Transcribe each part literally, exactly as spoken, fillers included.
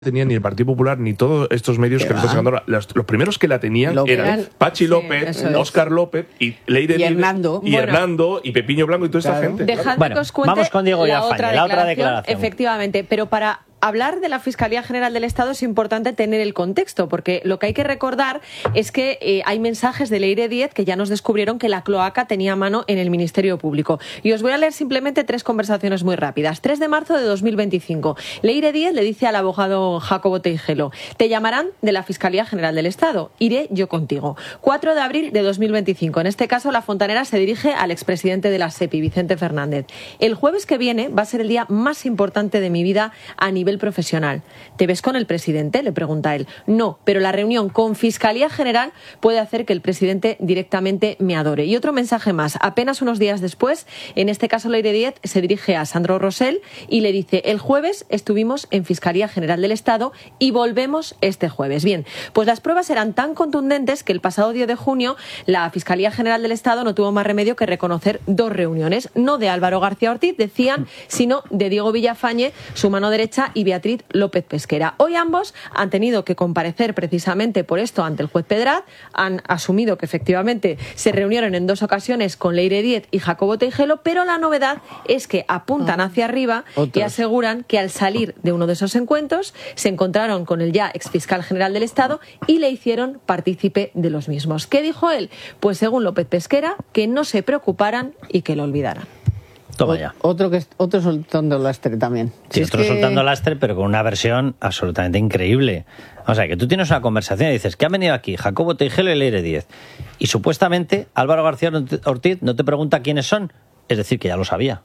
tenía ni el Partido Popular ni todos estos medios que le están sacando ahora. Los, los primeros que la tenían López. eran Pachi sí, López, Óscar López y Leire y Hernando y, bueno, Hernando y Pepiño Blanco y toda claro. esa gente. Dejad claro. bueno, que os cuente vamos con Diego la, Villafañe, otra la otra declaración. Efectivamente, pero para hablar de la Fiscalía General del Estado es importante tener el contexto, porque lo que hay que recordar es que eh, hay mensajes de Leire Díez que ya nos descubrieron que la cloaca tenía mano en el Ministerio Público. Y os voy a leer simplemente tres conversaciones muy rápidas. tres de marzo de dos mil veinticinco. Leire Díez le dice al abogado Jacobo Teijelo: te llamarán de la Fiscalía General del Estado, iré yo contigo. cuatro de abril de dos mil veinticinco. En este caso, la fontanera se dirige al expresidente de la SEPI, Vicente Fernández. El jueves que viene va a ser el día más importante de mi vida a nivel profesional. ¿Te ves con el presidente?, le pregunta él. No, pero la reunión con Fiscalía General puede hacer que el presidente directamente me adore. Y otro mensaje más. Apenas unos días después, en este caso Leire Díez se dirige a Sandro Rosell y le dice: el jueves estuvimos en Fiscalía General del Estado y volvemos este jueves. Bien, pues las pruebas eran tan contundentes que el pasado diez de junio la Fiscalía General del Estado no tuvo más remedio que reconocer dos reuniones, no de Álvaro García Ortiz, decían, sino de Diego Villafañe, su mano derecha, y Beatriz López Pesquera. Hoy ambos han tenido que comparecer precisamente por esto ante el juez Pedraz, han asumido que efectivamente se reunieron en dos ocasiones con Leire Díez y Jacobo Teijelo, pero la novedad es que apuntan hacia arriba Otros. y aseguran que al salir de uno de esos encuentros se encontraron con el ya exfiscal general del Estado y le hicieron partícipe de los mismos. ¿Qué dijo él? Pues según López Pesquera, que no se preocuparan y que lo olvidaran. Toma ya. Otro, que, otro soltando lastre también. Sí, si otro es que... soltando lastre, pero con una versión absolutamente increíble. O sea, que tú tienes una conversación y dices: ¿qué han venido aquí? Jacobo Teijelo y Leire Díez. Y supuestamente Álvaro García Ortiz no te pregunta quiénes son. Es decir, que ya lo sabía.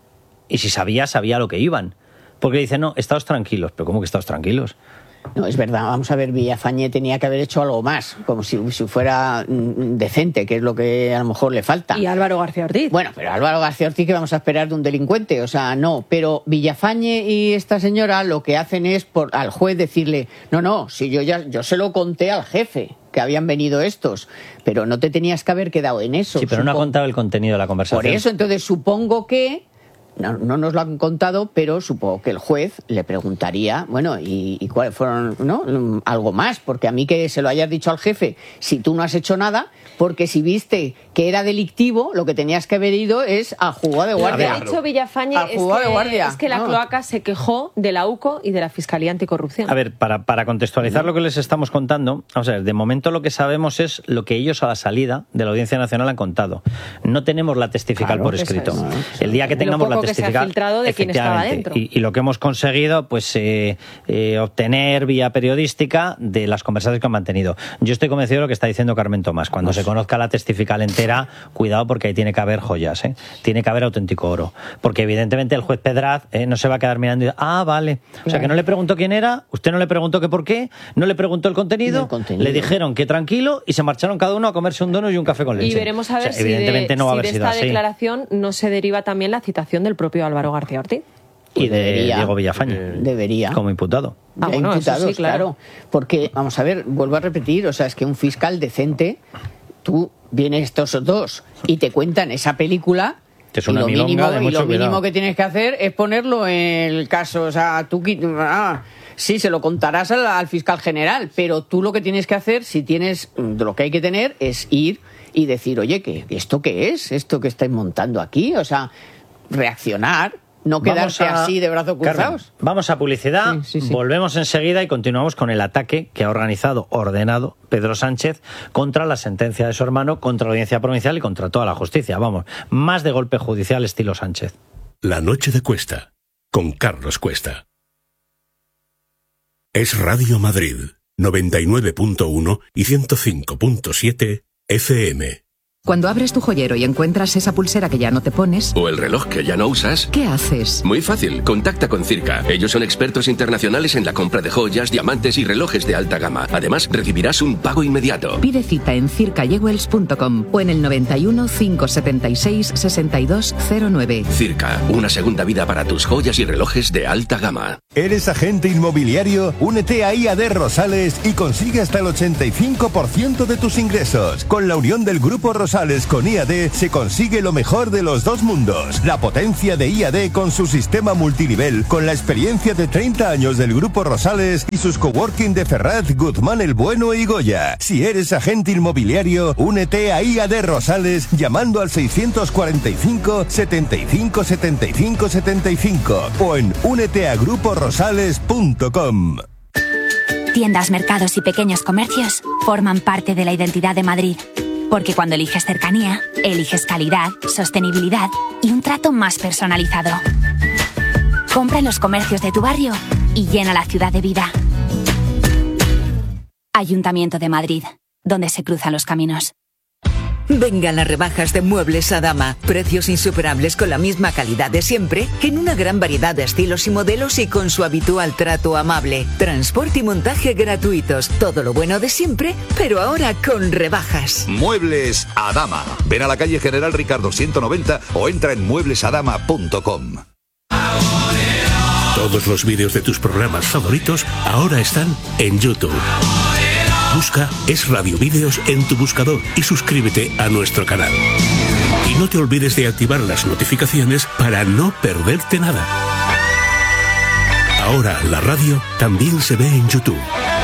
Y si sabía, sabía lo que iban. Porque dice: no, estaos tranquilos. ¿Pero cómo que estaos tranquilos? No, es verdad, vamos a ver, Villafañe tenía que haber hecho algo más, como si, si fuera decente, que es lo que a lo mejor le falta. Y Álvaro García Ortiz. Bueno, pero Álvaro García Ortiz, ¿qué vamos a esperar de un delincuente? O sea, no, pero Villafañe y esta señora lo que hacen es por, al juez decirle: no, no, si yo ya yo se lo conté al jefe que habían venido estos, pero no te tenías que haber quedado en eso. Sí, pero supongo... no ha contado el contenido de la conversación. Por eso, entonces supongo que No, no nos lo han contado, pero supongo que el juez le preguntaría, bueno, ¿y, y cuáles fueron, no? Algo más, porque a mí que se lo hayas dicho al jefe, si tú no has hecho nada, porque si viste que era delictivo, lo que tenías que haber ido es a jugar de guardia. Lo que ha dicho Villafañe es que, es que la no. cloaca se quejó de la U C O y de la Fiscalía Anticorrupción. A ver, para, para contextualizar lo que les estamos contando, vamos a ver, de momento lo que sabemos es lo que ellos a la salida de la Audiencia Nacional han contado. No tenemos la testifical claro, por escrito. Es, no, el día que tengamos la testifical, que se ha filtrado de quién estaba dentro. Y, y lo que hemos conseguido, pues, eh, eh, obtener vía periodística de las conversaciones que han mantenido. Yo estoy convencido de lo que está diciendo Carmen Tomás. Cuando se conozca la testifical entera, cuidado, porque ahí tiene que haber joyas, ¿eh? Tiene que haber auténtico oro. Porque evidentemente el juez Pedraz eh, no se va a quedar mirando y decir: ah, vale. O sea, que no le preguntó quién era, usted no le preguntó que por qué, no le preguntó el contenido, el contenido. Le dijeron que tranquilo y se marcharon cada uno a comerse un donut y un café con leche. Y veremos a ver, o sea, si, evidentemente de, no va si a haber de sido esta así. declaración no se deriva también la citación del propio Álvaro García Ortiz. Y de debería, Diego Villafañe. Debería. Como imputado. Ah, bueno, imputados, sí, claro. claro. Porque, vamos a ver, vuelvo a repetir, o sea, es que un fiscal decente, tú vienes estos dos y te cuentan esa película. Es una y lo mínimo, de y mucho lo mínimo cuidado. que tienes que hacer es ponerlo en el caso. O sea, tú ah, sí, se lo contarás al, al fiscal general, pero tú lo que tienes que hacer, si tienes, lo que hay que tener es ir y decir: oye, ¿qué, ¿esto qué es? ¿Esto que estáis montando aquí? O sea, reaccionar. No quedarse a, así de brazos cruzados. Carmen, vamos a publicidad, sí, sí, sí. Volvemos enseguida y continuamos con el ataque que ha organizado, ordenado Pedro Sánchez contra la sentencia de su hermano, contra la Audiencia Provincial y contra toda la justicia. Vamos, más de golpe judicial estilo Sánchez. La noche de Cuesta, con Carlos Cuesta. Es Radio Madrid, noventa y nueve punto uno y ciento cinco punto siete F M. Cuando abres tu joyero y encuentras esa pulsera que ya no te pones... o el reloj que ya no usas... ¿qué haces? Muy fácil, contacta con Circa. Ellos son expertos internacionales en la compra de joyas, diamantes y relojes de alta gama. Además, recibirás un pago inmediato. Pide cita en circa jewels punto com o en el noventa y uno, cinco setenta y seis, sesenta y dos cero nueve. Circa, una segunda vida para tus joyas y relojes de alta gama. ¿Eres agente inmobiliario? Únete a I A D Rosales y consigue hasta el ochenta y cinco por ciento de tus ingresos. Con la unión del Grupo Rosales Rosales con I A D se consigue lo mejor de los dos mundos. La potencia de I A D con su sistema multinivel, con la experiencia de treinta años del Grupo Rosales y sus coworking de Ferraz, Guzmán el Bueno y Goya. Si eres agente inmobiliario, únete a I A D Rosales llamando al seiscientos cuarenta y cinco, setenta y cinco, setenta y cinco, setenta y cinco o en únete a grupo rosales punto com. Tiendas, mercados y pequeños comercios forman parte de la identidad de Madrid. Porque cuando eliges cercanía, eliges calidad, sostenibilidad y un trato más personalizado. Compra en los comercios de tu barrio y llena la ciudad de vida. Ayuntamiento de Madrid, donde se cruzan los caminos. Vengan las rebajas de Muebles Adama. Precios insuperables con la misma calidad de siempre, en una gran variedad de estilos y modelos y con su habitual trato amable. Transporte y montaje gratuitos. Todo lo bueno de siempre, pero ahora con rebajas. Muebles Adama. Ven a la calle General Ricardo ciento noventa o entra en muebles adama punto com. Todos los vídeos de tus programas favoritos ahora están en YouTube. Busca Es Radio Vídeos en tu buscador y suscríbete a nuestro canal. Y no te olvides de activar las notificaciones para no perderte nada. Ahora la radio también se ve en YouTube.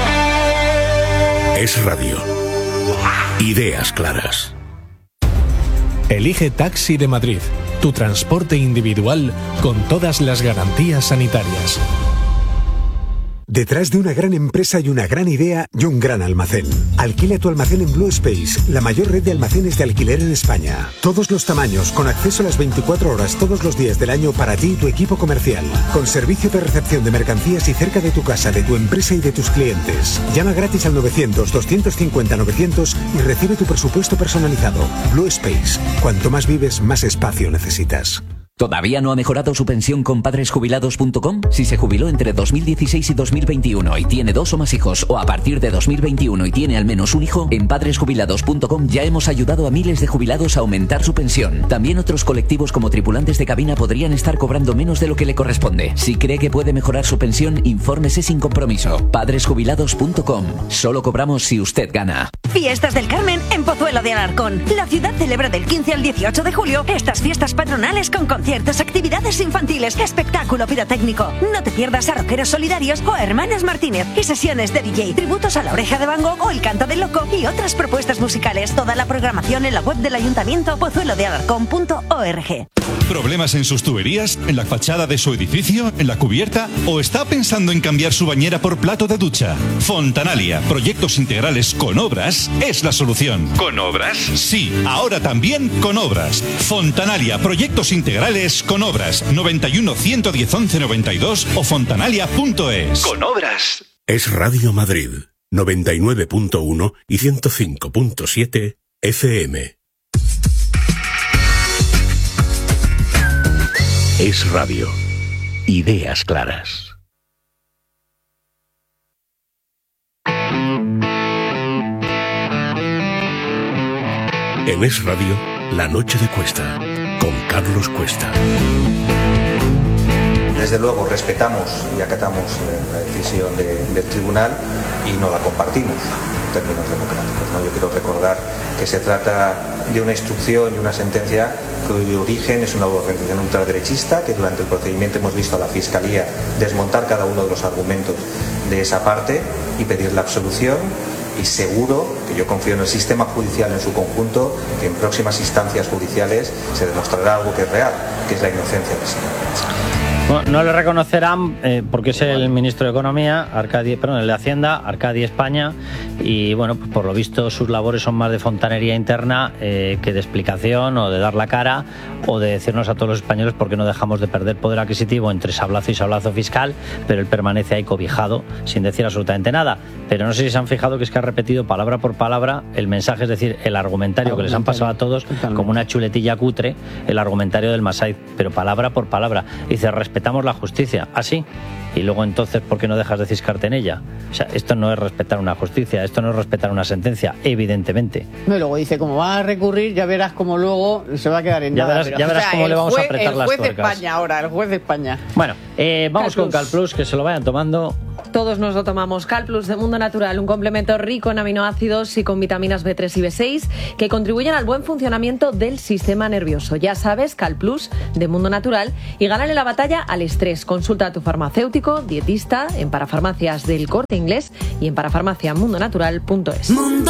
Es Radio. Ideas claras. Elige Taxi de Madrid, tu transporte individual con todas las garantías sanitarias. Detrás de una gran empresa y una gran idea y un gran almacén. Alquila tu almacén en Blue Space, la mayor red de almacenes de alquiler en España. Todos los tamaños, con acceso a las veinticuatro horas todos los días del año para ti y tu equipo comercial. Con servicio de recepción de mercancías y cerca de tu casa, de tu empresa y de tus clientes. Llama gratis al novecientos, doscientos cincuenta, novecientos y recibe tu presupuesto personalizado. Blue Space. Cuanto más vives, más espacio necesitas. ¿Todavía no ha mejorado su pensión con padres jubilados punto com? Si se jubiló entre dos mil dieciséis y dos mil veintiuno y tiene dos o más hijos, o a partir de dos mil veintiuno y tiene al menos un hijo, en padres jubilados punto com ya hemos ayudado a miles de jubilados a aumentar su pensión. También otros colectivos como tripulantes de cabina podrían estar cobrando menos de lo que le corresponde. Si cree que puede mejorar su pensión, infórmese sin compromiso. padres jubilados punto com. Solo cobramos si usted gana. Fiestas del Carmen en Pozuelo de Alarcón. La ciudad celebra del quince al dieciocho de julio estas fiestas patronales con conciertos, actividades infantiles, espectáculo pirotécnico. No te pierdas a Rockeros Solidarios o a Hermanas Martínez y sesiones de D J, tributos a La Oreja de Van Gogh o El Canto del Loco y otras propuestas musicales. Toda la programación en la web del Ayuntamiento pozuelo de alarcón punto org. ¿Problemas en sus tuberías? ¿En la fachada de su edificio? ¿En la cubierta? ¿O está pensando en cambiar su bañera por plato de ducha? Fontanalia, proyectos integrales con obras, es la solución. ¿Con obras? Sí, ahora también con obras. Fontanalia, proyectos integrales con obras. noventa y uno, ciento diez, once noventa y dos o fontanalia punto es. Con obras. Es Radio Madrid, noventa y nueve punto uno y ciento cinco punto siete F M. Es Radio. Ideas claras. En Es Radio, La Noche de Cuesta, con Carlos Cuesta. Desde luego respetamos y acatamos la decisión de, del tribunal y no la compartimos en términos democráticos, ¿no? Yo quiero recordar que se trata de una instrucción y una sentencia cuyo origen es una organización ultraderechista, que durante el procedimiento hemos visto a la Fiscalía desmontar cada uno de los argumentos de esa parte y pedir la absolución. Y seguro que yo confío en el sistema judicial en su conjunto, que en próximas instancias judiciales se demostrará algo que es real, que es la inocencia del señor. Bueno, no le reconocerán eh, porque es el ministro de Economía, Arcadi, perdón, el de Hacienda, Arcadi España, y bueno, pues por lo visto sus labores son más de fontanería interna eh, que de explicación o de dar la cara o de decirnos a todos los españoles por qué no dejamos de perder poder adquisitivo entre sablazo y sablazo fiscal, pero él permanece ahí cobijado sin decir absolutamente nada. Pero no sé si se han fijado que es que ha repetido palabra por palabra el mensaje, es decir, el argumentario que les han pasado a todos como una chuletilla cutre, el argumentario del Massaid, pero palabra por palabra. Dice, respetamos la justicia, así. Y luego entonces, ¿por qué no dejas de ciscarte en ella? O sea, esto no es respetar una justicia, esto no es respetar una sentencia, evidentemente. No, y luego dice, como va a recurrir, ya verás cómo luego se va a quedar en ya nada. Verás, pero, ya verás o sea, cómo le vamos juez, a apretar las tuercas. El juez de España ahora, el juez de España. Bueno. Eh, vamos Cal con Cal Plus, que se lo vayan tomando. Todos nos lo tomamos. Cal Plus de Mundo Natural, un complemento rico en aminoácidos y con vitaminas B tres y B seis que contribuyen al buen funcionamiento del sistema nervioso. Ya sabes, Cal Plus de Mundo Natural, y gánale la batalla al estrés. Consulta a tu farmacéutico, dietista, en Parafarmacias del Corte Inglés y en parafarmacia mundo natural punto es. Mundo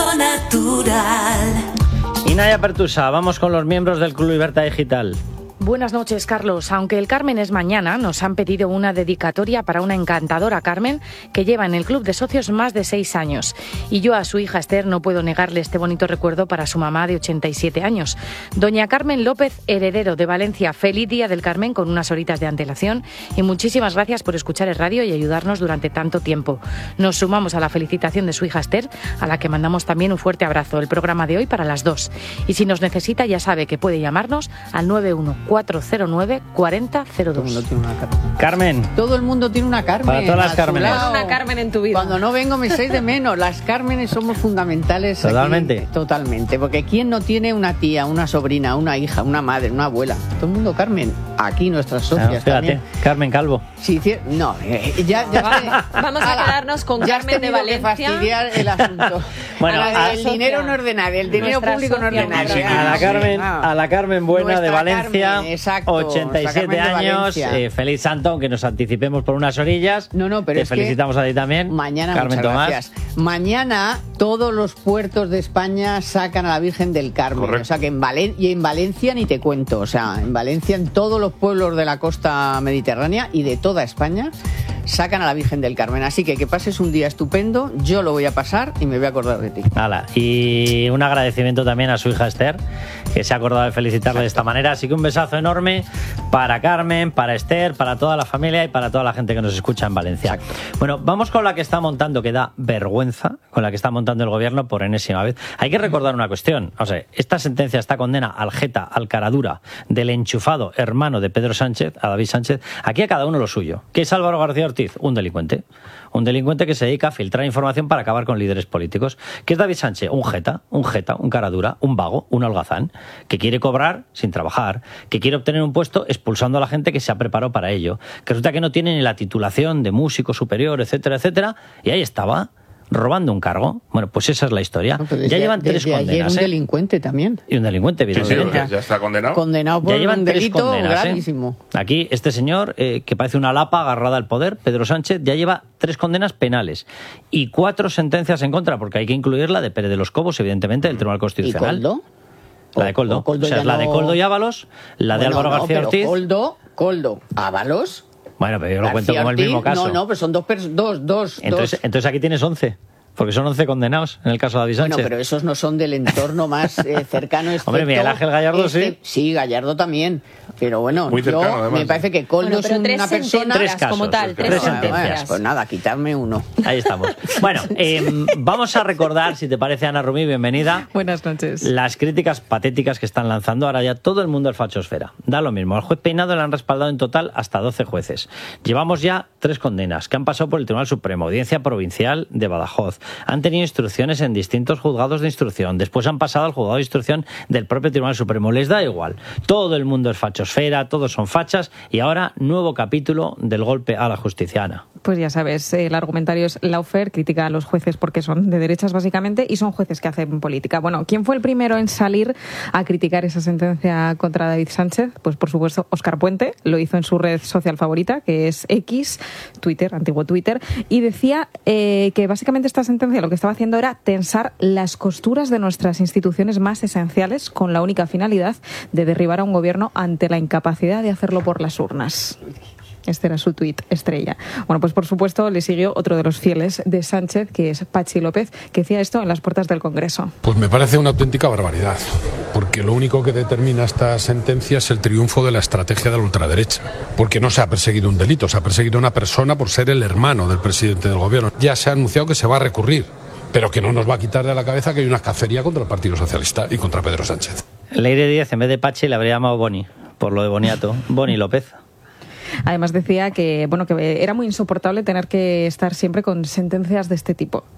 Natural. Y Naya Pertusa, vamos con los miembros del Club Libertad Digital. Buenas noches, Carlos. Aunque el Carmen es mañana, nos han pedido una dedicatoria para una encantadora Carmen que lleva en el club de socios más de seis años. Y yo a su hija Esther no puedo negarle este bonito recuerdo para su mamá de ochenta y siete años. Doña Carmen López, Heredero de Valencia, feliz día del Carmen con unas horitas de antelación y muchísimas gracias por escuchar el radio y ayudarnos durante tanto tiempo. Nos sumamos a la felicitación de su hija Esther, a la que mandamos también un fuerte abrazo. El programa de hoy para las dos. Y si nos necesita, ya sabe que puede llamarnos al nueve uno cuatro cero nueve cuatro cero cero dos. Carmen. Todo el mundo tiene una Carmen. Para todas las Cármenes. Una Carmen en tu vida. Cuando no vengo me echáis de menos. Las Cármenes somos fundamentales. Totalmente. Aquí. Totalmente. Porque ¿quién no tiene una tía, una sobrina, una hija, una madre, una abuela? Todo el mundo Carmen. Aquí nuestras socias no, fíjate, también. Carmen Calvo. Sí, no, eh, ya, ya vamos a quedarnos con ya Carmen de Valencia. Que fastidiar el asunto. Bueno, a, el dinero no es de nadie, el dinero Nuestra público no es de nadie. A la Carmen, a la Carmen buena Nuestra de Valencia, Carmen, exacto, ochenta y siete años, eh, feliz santo, aunque nos anticipemos por unas orillas. No, no, pero te es felicitamos que a ti también. Mañana, Carmen muchas Tomás. gracias. Mañana todos los puertos de España sacan a la Virgen del Carmen. Correcto. O sea que en Valen y en Valencia ni te cuento. O sea, en Valencia, en todos los pueblos de la costa mediterránea y de toda España sacan a la Virgen del Carmen. Así que que pases un día estupendo, yo lo voy a pasar y me voy a acordar de ti. Hala, y un agradecimiento también a su hija Esther, que se ha acordado de felicitarle Exacto. de esta manera. Así que un besazo enorme para Carmen, para Esther, para toda la familia y para toda la gente que nos escucha en Valencia. Exacto. Bueno, vamos con la que está montando, que da vergüenza, con la que está montando el gobierno por enésima vez. Hay que recordar una cuestión. O sea, esta sentencia, esta condena al jeta, al caradura, del enchufado hermano de Pedro Sánchez, a David Sánchez, aquí a cada uno lo suyo. ¿Qué es Álvaro García Ortiz? Un delincuente. Un delincuente que se dedica a filtrar información para acabar con líderes políticos. ¿Qué es David Sánchez? Un jeta, un jeta, un caradura, un vago, un holgazán, que quiere cobrar sin trabajar, que quiere obtener un puesto expulsando a la gente que se ha preparado para ello, que resulta que no tiene ni la titulación de músico superior, etcétera, etcétera, y ahí estaba, robando un cargo. Bueno, pues esa es la historia. No, desde, ya llevan tres condenas. Ayer un ¿eh? delincuente también. Y un delincuente, evidentemente. Sí, sí, ya está condenado. Condenado por ya llevan un tres delito condenas, gravísimo. ¿eh? Aquí este señor, eh, que parece una lapa agarrada al poder, Pedro Sánchez, ya lleva tres condenas penales y cuatro sentencias en contra, porque hay que incluir la de Pérez de los Cobos, evidentemente, del Tribunal Constitucional. ¿Y Coldo? La de Coldo. O, o, Coldo o sea, la de Coldo y Ábalos, la bueno, de Álvaro no, García pero Ortiz. Coldo, Coldo, Ábalos. Bueno, pero yo lo cuento como el mismo caso. No, no, pero son dos, dos, dos. Entonces, dos. entonces aquí tienes once. Porque son once condenados en el caso de David Sánchez. Bueno, pero esos no son del entorno más eh, cercano. Hombre, Miguel Ángel Gallardo este, sí. Sí, Gallardo también. Pero bueno, Muy cercano, yo además. me parece que Coldo bueno, es una persona... Tres casos, como tal, tres, tres sentencias. Pues nada, quitarme uno. Ahí estamos. Bueno, eh, vamos a recordar, si te parece, Ana Rumí, bienvenida. Buenas noches. Las críticas patéticas que están lanzando ahora ya todo el mundo al fachosfera. Da lo mismo. Al juez Peinado le han respaldado en total hasta doce jueces. Llevamos ya tres condenas que han pasado por el Tribunal Supremo, Audiencia Provincial de Badajoz. Han tenido instrucciones en distintos juzgados de instrucción. Después han pasado al juzgado de instrucción del propio Tribunal Supremo. Les da igual. Todo el mundo es fachosfera, todos son fachas y ahora nuevo capítulo del golpe a la justicia. Ana. Pues ya sabes, el argumentario es Lawfare, critica a los jueces porque son de derechas básicamente y son jueces que hacen política. Bueno, ¿quién fue el primero en salir a criticar esa sentencia contra David Sánchez? Pues por supuesto Óscar Puente, lo hizo en su red social favorita, que es X, Twitter, antiguo Twitter, y decía eh, que básicamente esta sentencia lo que estaba haciendo era tensar las costuras de nuestras instituciones más esenciales con la única finalidad de derribar a un gobierno ante la incapacidad de hacerlo por las urnas. Este era su tuit estrella. Bueno, pues por supuesto le siguió otro de los fieles de Sánchez, que es Pachi López, que decía esto en las puertas del Congreso. Pues me parece una auténtica barbaridad, porque lo único que determina esta sentencia es el triunfo de la estrategia de la ultraderecha, porque no se ha perseguido un delito, se ha perseguido a una persona por ser el hermano del presidente del gobierno. Ya se ha anunciado que se va a recurrir, pero que no nos va a quitar de la cabeza que hay una cacería contra el Partido Socialista y contra Pedro Sánchez. Leire Díaz, en vez de Pachi, le habría llamado Boni, por lo de Boniato. Boni López. Además decía que bueno que era muy insoportable tener que estar siempre con sentencias de este tipo.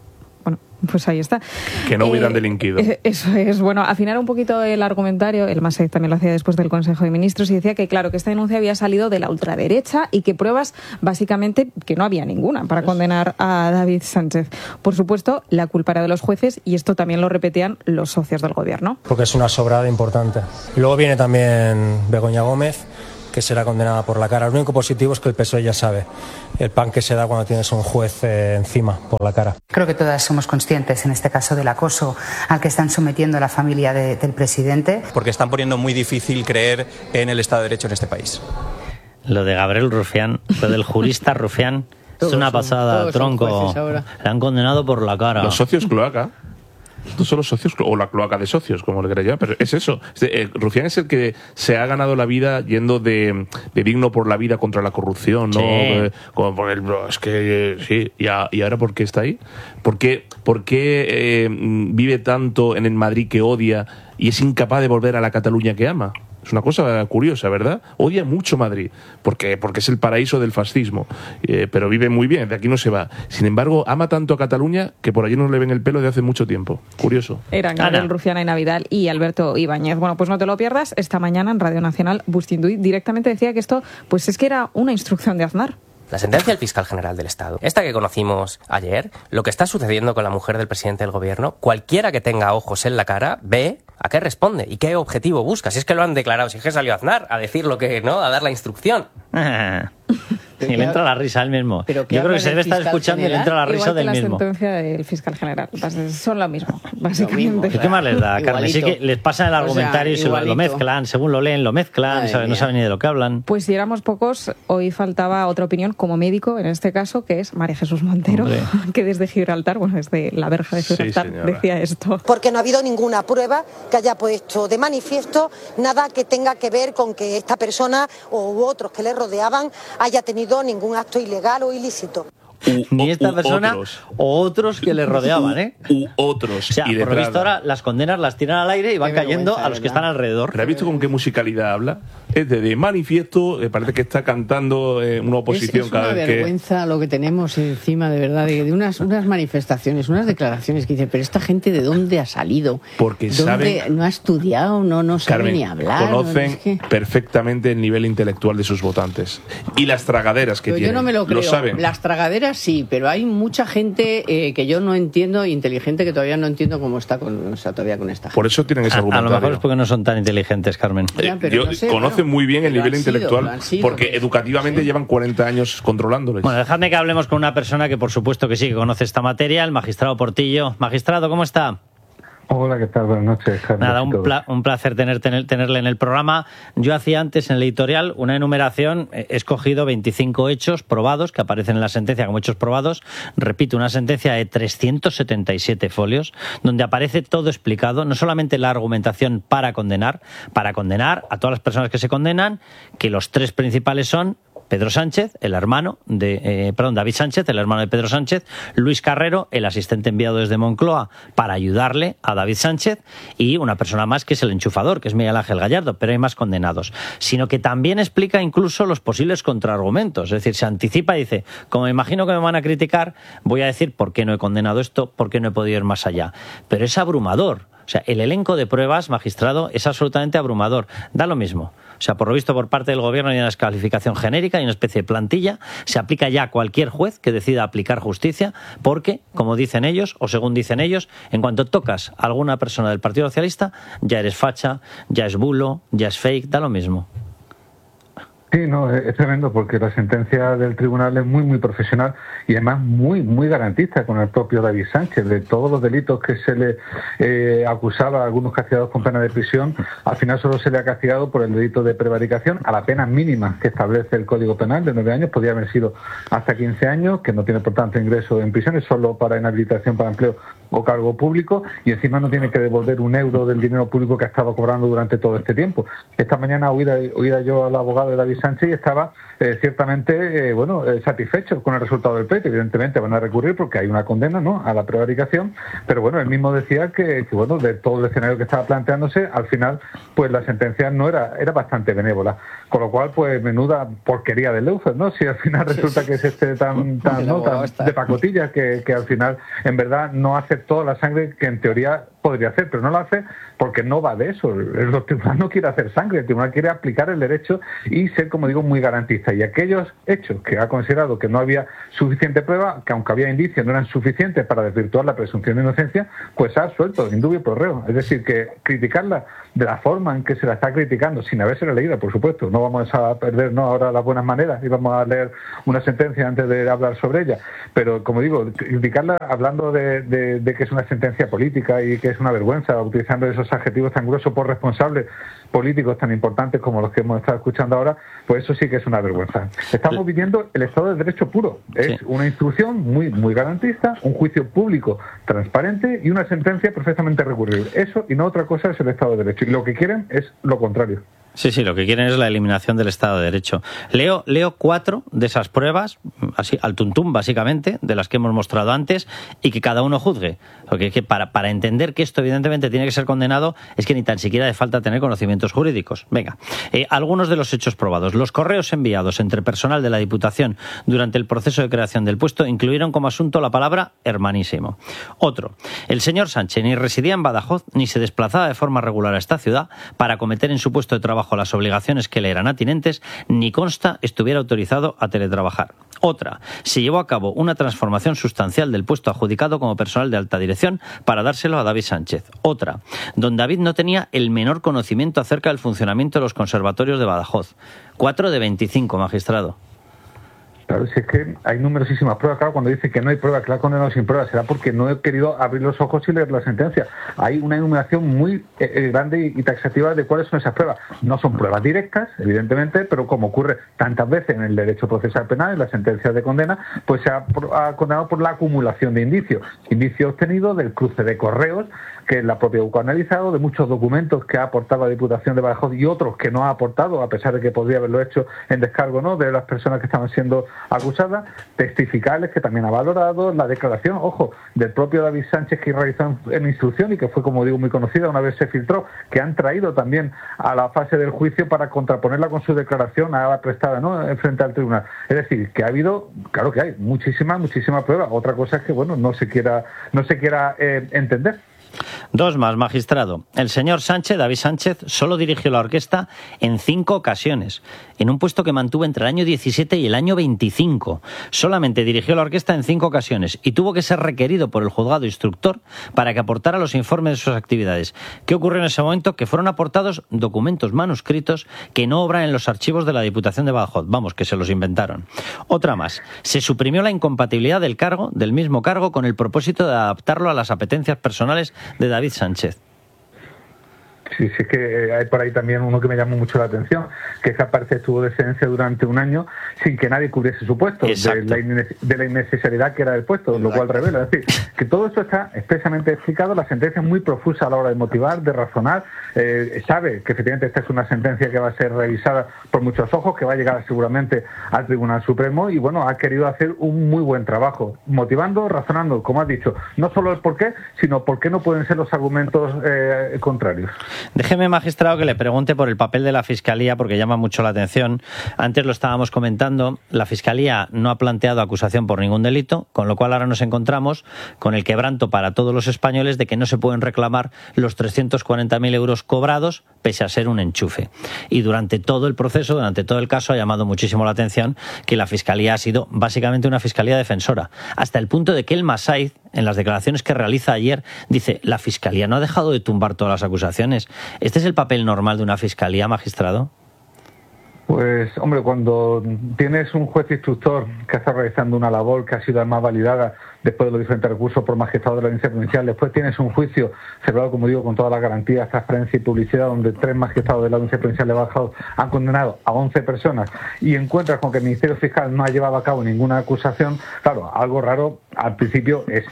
bueno, pues ahí está. Que no hubieran eh, delinquido. Eso es. Bueno, afinar un poquito el argumentario, el MASEC también lo hacía después del Consejo de Ministros y decía que, claro, que esta denuncia había salido de la ultraderecha y que pruebas, básicamente, que no había ninguna para condenar a David Sánchez. Por supuesto, la culpa era de los jueces y esto también lo repetían los socios del gobierno. Porque es una sobrada importante. Y luego viene también Begoña Gómez, que será condenada por la cara. Lo único positivo es que el P S O E ya sabe el pan que se da cuando tienes un juez eh, encima por la cara. Creo que todas somos conscientes en este caso del acoso al que están sometiendo a la familia de, del presidente. Porque están poniendo muy difícil creer en el Estado de Derecho en este país. Lo de Gabriel Rufián, lo del jurista Rufián, es una pasada, tronco. Le han condenado por la cara. Los socios cloaca. Estos son los socios, o la cloaca de socios, como le queráis llamar, pero es eso. Eh, Rufián es el que se ha ganado la vida yendo de, de digno por la vida contra la corrupción, ¿no? Sí. Eh, como por el, es que, eh, sí, y, a, y ahora ¿por qué está ahí? ¿Por qué, por qué eh, vive tanto en el Madrid que odia y es incapaz de volver a la Cataluña que ama? Es una cosa curiosa, ¿verdad? Odia mucho Madrid, porque, porque es el paraíso del fascismo, eh, pero vive muy bien, de aquí no se va. Sin embargo, ama tanto a Cataluña que por allí no le ven el pelo de hace mucho tiempo. Curioso. Eran Gabriel Rufián, Aina Vidal y Alberto Ibáñez. Bueno, pues no te lo pierdas. Esta mañana en Radio Nacional, Bustinduy directamente decía que esto pues es que era una instrucción de Aznar. La sentencia del fiscal general del Estado, esta que conocimos ayer, lo que está sucediendo con la mujer del presidente del gobierno, cualquiera que tenga ojos en la cara ve a qué responde y qué objetivo busca. Si es que lo han declarado, si es que salió Aznar a decir lo que, ¿no? A dar la instrucción. Y le entra la risa al mismo. Yo creo que se debe estar escuchando y le entra la risa del mismo. Igual que la sentencia del fiscal general. Son lo mismo, básicamente. ¿Y qué más les da, Carmen? Sí que les pasan el argumentario, o sea, y se lo, lo mezclan, según lo leen, lo mezclan, sabe, no saben ni de lo que hablan. Pues si éramos pocos, hoy faltaba otra opinión como médico, en este caso, que es María Jesús Montero, Hombre. que desde Gibraltar, bueno, desde la verja de Gibraltar, sí, decía esto. Porque no ha habido ninguna prueba que haya puesto de manifiesto nada que tenga que ver con que esta persona u otros que le rodeaban haya tenido ningún acto ilegal o ilícito. U, Ni esta persona otros. o otros que le rodeaban, ¿eh? U, u otros. O sea, y por lo visto ahora las condenas las tiran al aire y van cayendo a los ¿verdad? que están alrededor. ¿Pero has visto con qué musicalidad habla? Es de, de manifiesto, eh, parece que está cantando eh, una oposición es, es cada vez que... Es una vergüenza lo que tenemos encima, de verdad, de, de unas, unas manifestaciones, unas declaraciones que dicen, pero esta gente ¿de dónde ha salido? Porque ¿Dónde saben... no ha estudiado, no, no sabe Carmen, ni hablar. conocen ¿no? Es que... perfectamente el nivel intelectual de sus votantes. Y las tragaderas que pero tienen. Yo no me lo creo. Lo saben. Las tragaderas sí, pero hay mucha gente eh, que yo no entiendo, inteligente, que todavía no entiendo cómo está con, o sea, todavía con esta gente. Por eso tienen ese a, argumentario. A lo mejor es porque no son tan inteligentes, Carmen. Ya, Yo, no sé, conocen bueno, muy bien el nivel intelectual sido, sido, porque educativamente sí. llevan cuarenta años controlándoles. Bueno, dejadme que hablemos con una persona que por supuesto que sí que conoce esta materia, el magistrado Portillo. Magistrado, ¿cómo está? Hola, ¿qué tal? Buenas noches, Carmen. Nada, un, pla un placer tener, tener, tenerle en el programa. Yo hacía antes en el editorial una enumeración, he escogido veinticinco hechos probados que aparecen en la sentencia como hechos probados. Repito, una sentencia de trescientos setenta y siete folios, donde aparece todo explicado, no solamente la argumentación para condenar, para condenar a todas las personas que se condenan, que los tres principales son Pedro Sánchez, el hermano de, eh, perdón, David Sánchez, el hermano de Pedro Sánchez, Luis Carrero, el asistente enviado desde Moncloa para ayudarle a David Sánchez, y una persona más que es el enchufador, que es Miguel Ángel Gallardo, pero hay más condenados. Sino que también explica incluso los posibles contraargumentos, es decir, se anticipa y dice, como me imagino que me van a criticar, voy a decir por qué no he condenado esto, por qué no he podido ir más allá. Pero es abrumador. O sea, el elenco de pruebas, magistrado, es absolutamente abrumador. Da lo mismo. O sea, por lo visto, por parte del gobierno hay una descalificación genérica, hay una especie de plantilla. Se aplica ya a cualquier juez que decida aplicar justicia, porque, como dicen ellos, o según dicen ellos, en cuanto tocas a alguna persona del Partido Socialista, ya eres facha, ya es bulo, ya es fake, da lo mismo. Sí, no, es tremendo porque la sentencia del tribunal es muy, muy profesional y además muy, muy garantista con el propio David Sánchez. De todos los delitos que se le eh, acusaba a algunos castigados con pena de prisión, al final solo se le ha castigado por el delito de prevaricación a la pena mínima que establece el Código Penal de nueve años, podría haber sido hasta quince años, que no tiene por tanto ingreso en prisiones, solo para inhabilitación para empleo o cargo público y encima no tiene que devolver un euro del dinero público que ha estado cobrando durante todo este tiempo. Esta mañana oída, oída yo al abogado de David Sánchez y estaba eh, ciertamente eh, bueno eh, satisfecho con el resultado del pleito. Evidentemente van a recurrir porque hay una condena, ¿no?, a la prevaricación, pero bueno, él mismo decía que, que bueno, de todo el escenario que estaba planteándose, al final pues la sentencia no era era bastante benévola, con lo cual pues menuda porquería de Leufer, ¿no? Si al final resulta que es este tan tan, ¿no?, tan de pacotilla que, que al final en verdad no hace toda la sangre que en teoría podría hacer, pero no lo hace porque no va de eso. El, el tribunal no quiere hacer sangre, el tribunal quiere aplicar el derecho y ser, como digo, muy garantista. Y aquellos hechos que ha considerado que no había suficiente prueba, que aunque había indicios no eran suficientes para desvirtuar la presunción de inocencia, pues ha suelto, indubio pro reo. Es decir, que criticarla de la forma en que se la está criticando, sin habérsela leído, por supuesto, no vamos a perder no ahora las buenas maneras y vamos a leer una sentencia antes de hablar sobre ella, pero como digo, criticarla hablando de, de, de que es una sentencia política y que es una vergüenza, utilizando esos adjetivos tan gruesos por responsables políticos tan importantes como los que hemos estado escuchando ahora, pues eso sí que es una vergüenza. Estamos viviendo el Estado de Derecho puro. Es sí. una instrucción muy muy garantista, un juicio público transparente y una sentencia perfectamente recurrible. Eso y no otra cosa es el Estado de Derecho. Y lo que quieren es lo contrario. Sí, sí, lo que quieren es la eliminación del Estado de Derecho. Leo, leo cuatro de esas pruebas, así al tuntum, básicamente, de las que hemos mostrado antes, y que cada uno juzgue. Porque que para, para entender que esto, evidentemente, tiene que ser condenado, es que ni tan siquiera hace falta tener conocimientos jurídicos. Venga, eh, algunos de los hechos probados. Los correos enviados entre personal de la Diputación durante el proceso de creación del puesto incluyeron como asunto la palabra hermanísimo. Otro, el señor Sánchez ni residía en Badajoz ni se desplazaba de forma regular a esta ciudad para acometer en su puesto de trabajo las obligaciones que le eran atinentes, ni consta estuviera autorizado a teletrabajar. Otra, se llevó a cabo una transformación sustancial del puesto adjudicado como personal de alta dirección para dárselo a David Sánchez. Otra, don David no tenía el menor conocimiento acerca del funcionamiento de los conservatorios de Badajoz. Cuatro de veinticinco, magistrado. Claro, si es que hay numerosísimas pruebas. Claro, cuando dice que no hay pruebas, que la ha condenado sin pruebas, será porque no he querido abrir los ojos y leer la sentencia. Hay una enumeración muy eh, grande y taxativa de cuáles son esas pruebas. No son pruebas directas, evidentemente, pero como ocurre tantas veces en el derecho procesal penal, en las sentencias de condena, pues se ha, ha condenado por la acumulación de indicios. Indicios obtenidos del cruce de correos, que la propia U C A ha analizado, de muchos documentos que ha aportado la Diputación de Badajoz y otros que no ha aportado, a pesar de que podría haberlo hecho en descargo, ¿no?, de las personas que estaban siendo acusadas, testificales que también ha valorado, la declaración, ojo, del propio David Sánchez que realizó en instrucción y que fue, como digo, muy conocida una vez se filtró, que han traído también a la fase del juicio para contraponerla con su declaración a la prestada, ¿no?, frente al tribunal. Es decir, que ha habido, claro que hay, muchísimas, muchísimas pruebas. Otra cosa es que, bueno, no se quiera, no se quiera eh, entender. Dos más, magistrado. El señor Sánchez, David Sánchez, solo dirigió la orquesta en cinco ocasiones, en un puesto que mantuvo entre el año diecisiete y el año veinticinco. Solamente dirigió la orquesta en cinco ocasiones y tuvo que ser requerido por el juzgado instructor para que aportara los informes de sus actividades. ¿Qué ocurrió en ese momento? Que fueron aportados documentos manuscritos que no obran en los archivos de la Diputación de Badajoz. Vamos, que se los inventaron. Otra más. Se suprimió la incompatibilidad del cargo, del mismo cargo, con el propósito de adaptarlo a las apetencias personales de David Sánchez. Sí, sí, es que hay por ahí también uno que me llamó mucho la atención, que es que aparte estuvo de excedencia durante un año sin que nadie cubriese su puesto, de la, de la innecesariedad que era el puesto, Exacto. Lo cual revela, es decir, que todo eso está expresamente explicado, la sentencia es muy profusa a la hora de motivar, de razonar, eh, sabe que efectivamente esta es una sentencia que va a ser revisada por muchos ojos, que va a llegar seguramente al Tribunal Supremo y bueno, ha querido hacer un muy buen trabajo, motivando, razonando, como has dicho, no solo el por qué, sino por qué no pueden ser los argumentos eh, contrarios. Déjeme, magistrado, que le pregunte por el papel de la Fiscalía, porque llama mucho la atención. Antes lo estábamos comentando, la Fiscalía no ha planteado acusación por ningún delito, con lo cual ahora nos encontramos con el quebranto para todos los españoles de que no se pueden reclamar los trescientos cuarenta mil euros cobrados, pese a ser un enchufe. Y durante todo el proceso, durante todo el caso, ha llamado muchísimo la atención que la Fiscalía ha sido básicamente una Fiscalía defensora, hasta el punto de que el Masaiz, en las declaraciones que realiza ayer, dice: la Fiscalía no ha dejado de tumbar todas las acusaciones. ¿Este es el papel normal de una Fiscalía, magistrado? Pues, hombre, cuando tienes un juez instructor que está realizando una labor que ha sido además validada después de los diferentes recursos por magistrado de la audiencia provincial, después tienes un juicio celebrado, como digo, con todas las garantías, transparencia y publicidad, donde tres magistrados de la audiencia provincial de Badajoz han condenado a once personas y encuentras con que el Ministerio Fiscal no ha llevado a cabo ninguna acusación, claro, algo raro al principio es.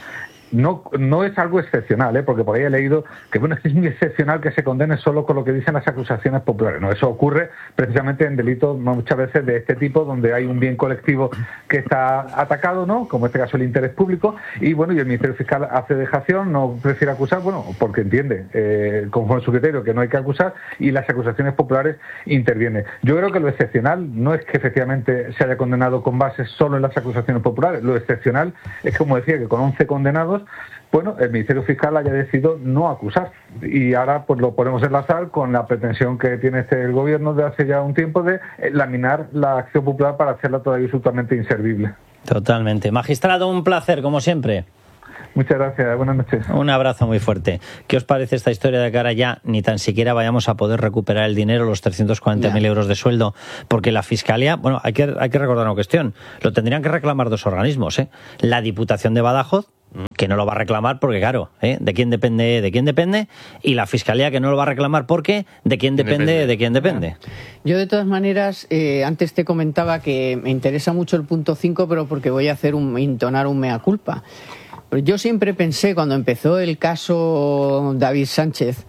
no, no es algo excepcional, ¿eh? Porque por ahí he leído que bueno, es muy excepcional que se condene solo con lo que dicen las acusaciones populares. No, eso ocurre precisamente en delitos muchas veces de este tipo, donde hay un bien colectivo que está atacado, ¿no? Como en este caso el interés público, y bueno, y el Ministerio Fiscal hace dejación, no prefiere acusar, bueno, porque entiende, eh, conforme a su criterio, que no hay que acusar, y las acusaciones populares intervienen. Yo creo que lo excepcional no es que efectivamente se haya condenado con base solo en las acusaciones populares, lo excepcional es, como decía, que con once condenados, bueno, el Ministerio Fiscal haya decidido no acusar. Y ahora pues lo podemos enlazar con la pretensión que tiene este el gobierno de hace ya un tiempo de laminar la acción popular para hacerla todavía absolutamente inservible. Totalmente. Magistrado, un placer, como siempre. Muchas gracias, buenas noches. Un abrazo muy fuerte. ¿Qué os parece esta historia de que ahora ya ni tan siquiera vayamos a poder recuperar el dinero, los trescientos cuarenta mil euros de sueldo? Porque la Fiscalía, bueno, hay que, hay que recordar una cuestión, lo tendrían que reclamar dos organismos, ¿eh? La Diputación de Badajoz, que no lo va a reclamar porque, claro, ¿eh? ¿De quién depende? ¿De quién depende? Y la Fiscalía, que no lo va a reclamar porque ¿de quién depende? depende. ¿De quién depende? Yo, de todas maneras, eh, antes te comentaba que me interesa mucho el punto cinco, pero porque voy a hacer un, entonar un mea culpa. Pero yo siempre pensé, cuando empezó el caso David Sánchez,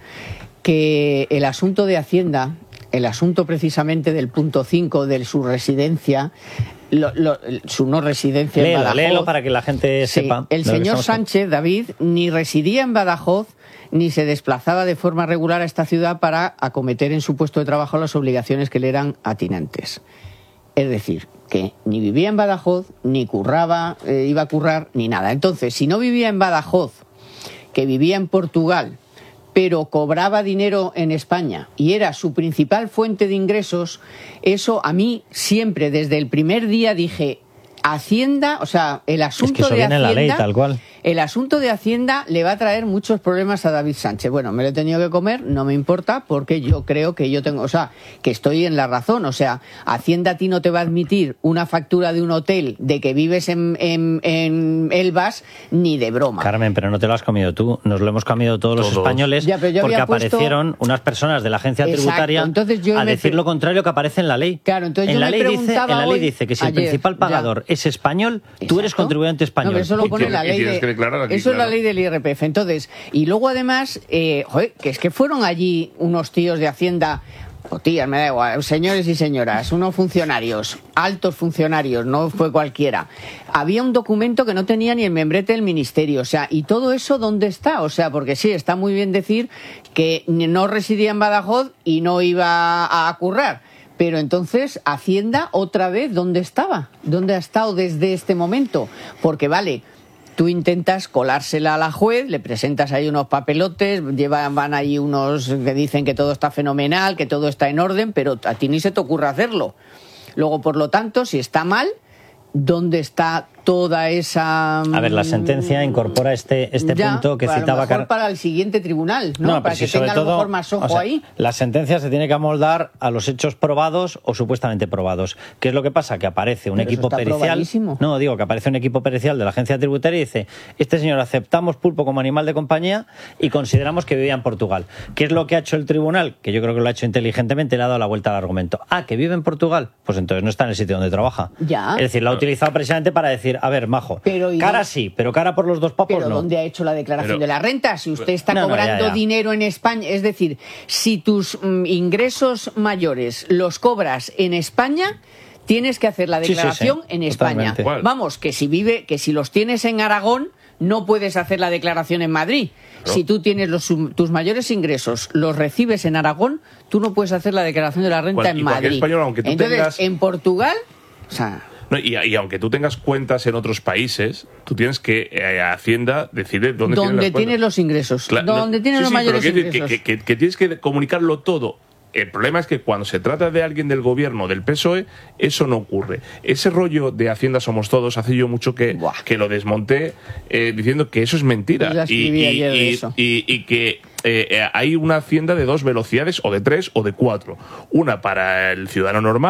que el asunto de Hacienda, el asunto precisamente del punto cinco, de su residencia, Lo, lo, su no residencia léelo, en Badajoz. Léelo para que la gente sí, sepa. El señor Sánchez, David, ni residía en Badajoz ni se desplazaba de forma regular a esta ciudad para acometer en su puesto de trabajo las obligaciones que le eran atinentes. Es decir, que ni vivía en Badajoz, ni curraba, eh, iba a currar, ni nada. Entonces, si no vivía en Badajoz, que vivía en Portugal, pero cobraba dinero en España y era su principal fuente de ingresos, eso a mí siempre, desde el primer día, dije, Hacienda, o sea, el asunto es que eso de viene Hacienda, en la ley, tal cual. El asunto de Hacienda le va a traer muchos problemas a David Sánchez. Bueno, me lo he tenido que comer, no me importa, porque yo creo que yo tengo, o sea, que estoy en la razón. O sea, Hacienda a ti no te va a admitir una factura de un hotel de que vives en, en, en Elvas ni de broma. Carmen, pero no te lo has comido tú, nos lo hemos comido todos, todos. los españoles, ya, porque puesto... aparecieron unas personas de la agencia Exacto. tributaria entonces yo a me... decir lo contrario que aparece en la ley. Claro, entonces en yo la me ley dice, en la ley hoy, dice que si ayer, el principal pagador ya. es español, Exacto. tú eres contribuyente español. No, eso lo pone la ley de... Aquí, eso claro. es la ley del I R P F. Entonces, y luego además, eh, joder, que es que fueron allí unos tíos de Hacienda, o tías, me da igual, señores y señoras, unos funcionarios, altos funcionarios, no fue cualquiera. Había un documento que no tenía ni el membrete del ministerio, o sea, y todo eso, ¿dónde está? O sea, porque sí, está muy bien decir que no residía en Badajoz y no iba a currar. Pero entonces, Hacienda, otra vez, ¿dónde estaba? ¿Dónde ha estado desde este momento? Porque, vale, tú intentas colársela a la juez, le presentas ahí unos papelotes, llevan, van ahí unos que dicen que todo está fenomenal, que todo está en orden, pero a ti ni se te ocurre hacerlo. Luego, por lo tanto, si está mal, ¿dónde está toda esa...? A ver, la sentencia incorpora este, este ya, punto que para citaba... Lo mejor para el siguiente tribunal, ¿no? no para si que tenga todo, a lo mejor más ojo o sea, ahí. La sentencia se tiene que amoldar a los hechos probados o supuestamente probados. ¿Qué es lo que pasa? Que aparece un Pero equipo pericial... No, digo que aparece un equipo pericial de la agencia tributaria y dice, este señor aceptamos pulpo como animal de compañía y consideramos que vivía en Portugal. ¿Qué es lo que ha hecho el tribunal? Que yo creo que lo ha hecho inteligentemente, le ha dado la vuelta al argumento. Ah, ¿que vive en Portugal? Pues entonces no está en el sitio donde trabaja. Ya. Es decir, lo ha utilizado precisamente para decir, a ver, majo, pero cara sí, pero cara por los dos papos pero no. ¿dónde ha hecho la declaración pero, de la renta? Si usted está no, cobrando no, ya, ya. dinero en España, es decir, si tus mm, ingresos mayores los cobras en España, tienes que hacer la declaración sí, sí, sí. en España. Totalmente. Vamos, que si vive, que si los tienes en Aragón, no puedes hacer la declaración en Madrid. ¿No? Si tú tienes los, tus mayores ingresos, los recibes en Aragón, tú no puedes hacer la declaración de la renta bueno, en Madrid. Español, aunque tú Entonces, tengas... en Portugal, o sea... No, y, y aunque tú tengas cuentas en otros países, tú tienes que eh, Hacienda decide dónde, ¿Dónde tienes, tienes los ingresos? Claro, ¿Dónde no, tienes sí, los sí, mayores pero que, ingresos? Que, que, que tienes que comunicarlo todo. El problema es que cuando se trata de alguien del gobierno, del P S O E, eso no ocurre. Ese rollo de Hacienda somos todos, hace yo mucho que, que lo desmonté eh, diciendo que eso es mentira. Ya escribí y, ayer y, de eso. Y, y que eh, hay una Hacienda de dos velocidades, o de tres, o de cuatro. Una para el ciudadano normal,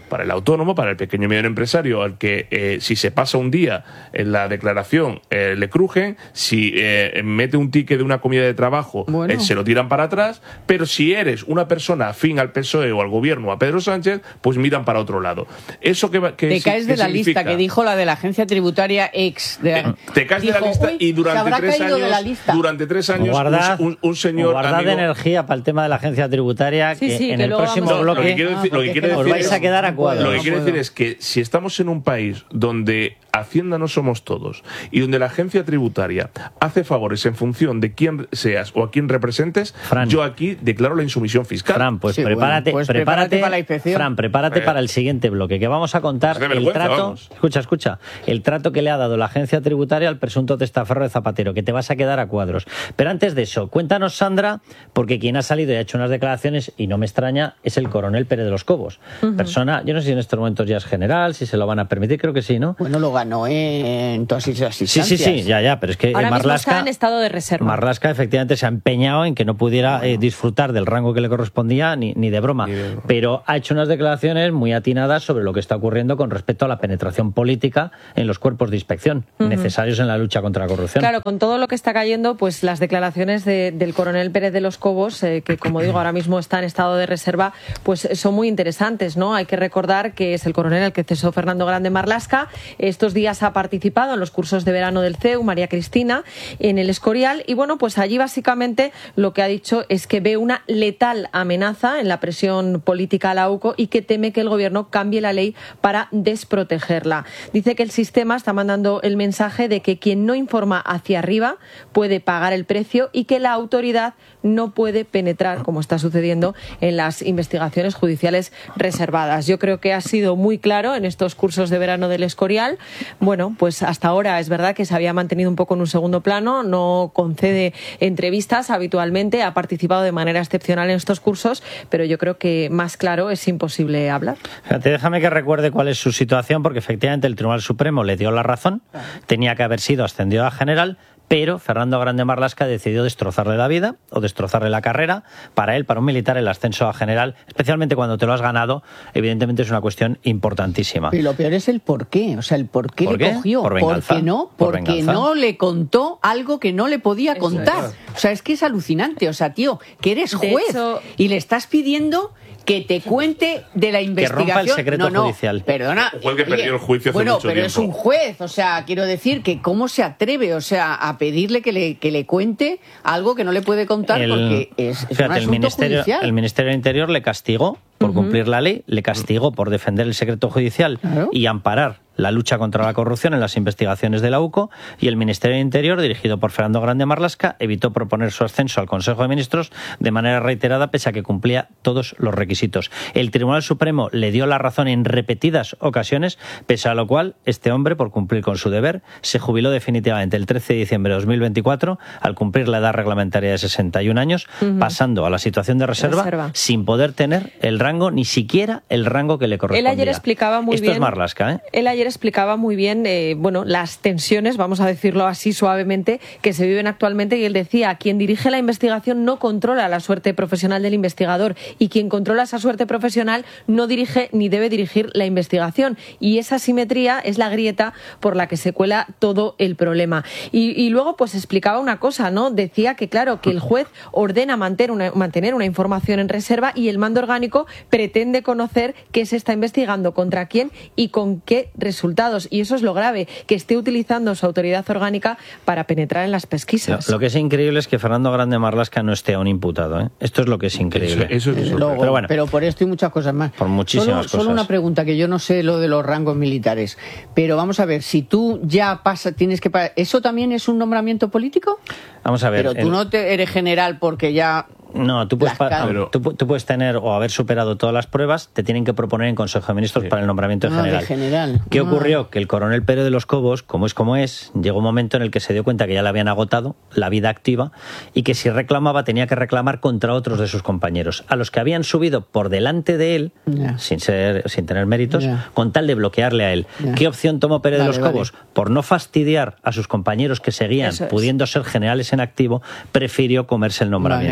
para el autónomo, para el pequeño y mediano empresario, al que eh, si se pasa un día en la declaración eh, le crujen, si eh, mete un ticket de una comida de trabajo bueno. eh, se lo tiran para atrás, pero si eres una persona afín al P S O E o al gobierno o a Pedro Sánchez, pues miran para otro lado. Eso que, que te caes de la significa? lista que dijo la de la agencia tributaria ex. De, te, te caes dijo, de la lista y durante tres años, durante tres años guardad, un, un señor guardad amigo, energía para el tema de la agencia tributaria sí, que sí, en que el próximo no, bloque lo que quiero decir, ah, lo que quiero decir os vais a quedar a cuadros. Lo que no quiero puedo. decir es que si estamos en un país donde Hacienda no somos todos y donde la agencia tributaria hace favores en función de quién seas o a quién representes, Fran, yo aquí declaro la insumisión fiscal. Fran, pues, sí, prepárate, bueno, pues prepárate, prepárate para la inspección. Fran, prepárate eh. para el siguiente bloque, que vamos a contar el vergüenza, trato, vamos. escucha, escucha, el trato que le ha dado la agencia tributaria al presunto testaferro de Zapatero, que te vas a quedar a cuadros. Pero antes de eso, cuéntanos, Sandra, porque quien ha salido y ha hecho unas declaraciones, y no me extraña, es el coronel Pérez de los Cobos. Uh-huh. Persona, yo no sé si en estos momentos ya es general, si se lo van a permitir, creo que sí, ¿no? Bueno, lo ganó en todas esas instancias. Sí, sí, sí, ya, ya, pero es que ahora Marlaska, mismo está en estado de reserva. Marlaska efectivamente se ha empeñado en que no pudiera bueno. eh, disfrutar del rango que le correspondía ni, ni de broma, ni de broma, pero ha hecho unas declaraciones muy atinadas sobre lo que está ocurriendo con respecto a la penetración política en los cuerpos de inspección uh-huh. necesarios en la lucha contra la corrupción. Claro, con todo lo que está cayendo, pues las declaraciones de, del coronel Pérez de los Cobos, eh, que como digo ahora mismo está en estado de reserva, pues son muy interesantes, ¿no? Hay que recordar que es el coronel el que cesó Fernando Grande Marlaska. Estos días ha participado en los cursos de verano del C E U, María Cristina, en el Escorial, y bueno, pues allí básicamente lo que ha dicho es que ve una letal amenaza en la presión política a la U C O y que teme que el gobierno cambie la ley para desprotegerla. Dice que el sistema está mandando el mensaje de que quien no informa hacia arriba puede pagar el precio y que la autoridad no puede penetrar, como está sucediendo en las investigaciones judiciales reservadas. Yo creo que ha sido muy claro en estos cursos de verano del Escorial. Bueno, pues hasta ahora es verdad que se había mantenido un poco en un segundo plano, no concede entrevistas habitualmente, ha participado de manera excepcional en estos cursos, pero yo creo que más claro es imposible hablar. Fíjate, déjame que recuerde cuál es su situación, porque efectivamente el Tribunal Supremo le dio la razón, tenía que haber sido ascendido a general, pero Fernando Grande Marlaska decidió destrozarle la vida o destrozarle la carrera. Para él, para un militar, el ascenso a general, especialmente cuando te lo has ganado, evidentemente es una cuestión importantísima. Y lo peor es el por qué, o sea, el por qué ¿Por le qué? cogió. ¿Por venganza? ¿Por qué no? ¿Por Porque venganza? no le contó algo que no le podía contar. O sea, es que es alucinante. O sea, tío, que eres De juez hecho, y le estás pidiendo que te cuente de la investigación. Que rompa el secreto no, no, judicial. Perdona. Fue el que perdió el juicio hace bueno, mucho pero tiempo. es un juez, o sea, quiero decir que cómo se atreve, o sea, a pedirle que le, que le cuente algo que no le puede contar El- porque es, es fíjate, un el asunto ministerio, judicial. el Ministerio del Interior le castigó por Ujú. cumplir la ley, le castigó por defender el secreto judicial Claro. y amparar la lucha contra la corrupción en las investigaciones de la U C O, y el Ministerio del Interior, dirigido por Fernando Grande Marlaska, evitó proponer su ascenso al Consejo de Ministros de manera reiterada, pese a que cumplía todos los requisitos. El Tribunal Supremo le dio la razón en repetidas ocasiones, pese a lo cual este hombre, por cumplir con su deber, se jubiló definitivamente el trece de diciembre de dos mil veinticuatro, al cumplir la edad reglamentaria de sesenta y un años, Ujú. pasando a la situación de reserva, Reserva. sin poder tener el rango, ni siquiera el rango que le Él correspondía. ayer explicaba muy Esto bien. es Marlaska, ¿eh? Él ayer explicaba muy bien, eh, bueno, las tensiones, vamos a decirlo así suavemente, que se viven actualmente, y él decía: quien dirige la investigación no controla la suerte profesional del investigador, y quien controla esa suerte profesional no dirige ni debe dirigir la investigación, y esa asimetría es la grieta por la que se cuela todo el problema. Y, y luego pues explicaba una cosa, ¿no? Decía que claro, que el juez ordena mantener una, mantener una información en reserva, y el mando orgánico pretende conocer qué se está investigando, contra quién y con qué resultados. Y eso es lo grave, que esté utilizando su autoridad orgánica para penetrar en las pesquisas. Lo, lo que es increíble es que Fernando Grande Marlaska no esté aún imputado, ¿eh? Esto es lo que es increíble. Eso- eso es Eh, luego, pero bueno, pero por esto y muchas cosas más. por muchísimas solo, cosas. Solo una pregunta, que yo no sé lo de los rangos militares, pero vamos a ver, si tú ya pasa, tienes que pa- ¿eso también es un nombramiento político? Vamos a ver. Pero tú el- no te eres general porque ya... No, tú puedes, Las pa- cal- tú, pu- tú puedes tener o haber superado todas las pruebas, te tienen que proponer en Consejo de Ministros para el nombramiento de Ah, de general. general. ¿Qué Ah. ocurrió? Que el coronel Pérez de los Cobos, como es como es, llegó un momento en el que se dio cuenta que ya le habían agotado la vida activa, y que si reclamaba tenía que reclamar contra otros de sus compañeros, a los que habían subido por delante de él, Ya. sin ser, sin tener méritos, Ya. con tal de bloquearle a él. Ya. ¿Qué opción tomó Pérez Vale, de los vale. Cobos? Por no fastidiar a sus compañeros que seguían Eso es. pudiendo ser generales en activo, prefirió comerse el nombramiento. Vale, vale, vale.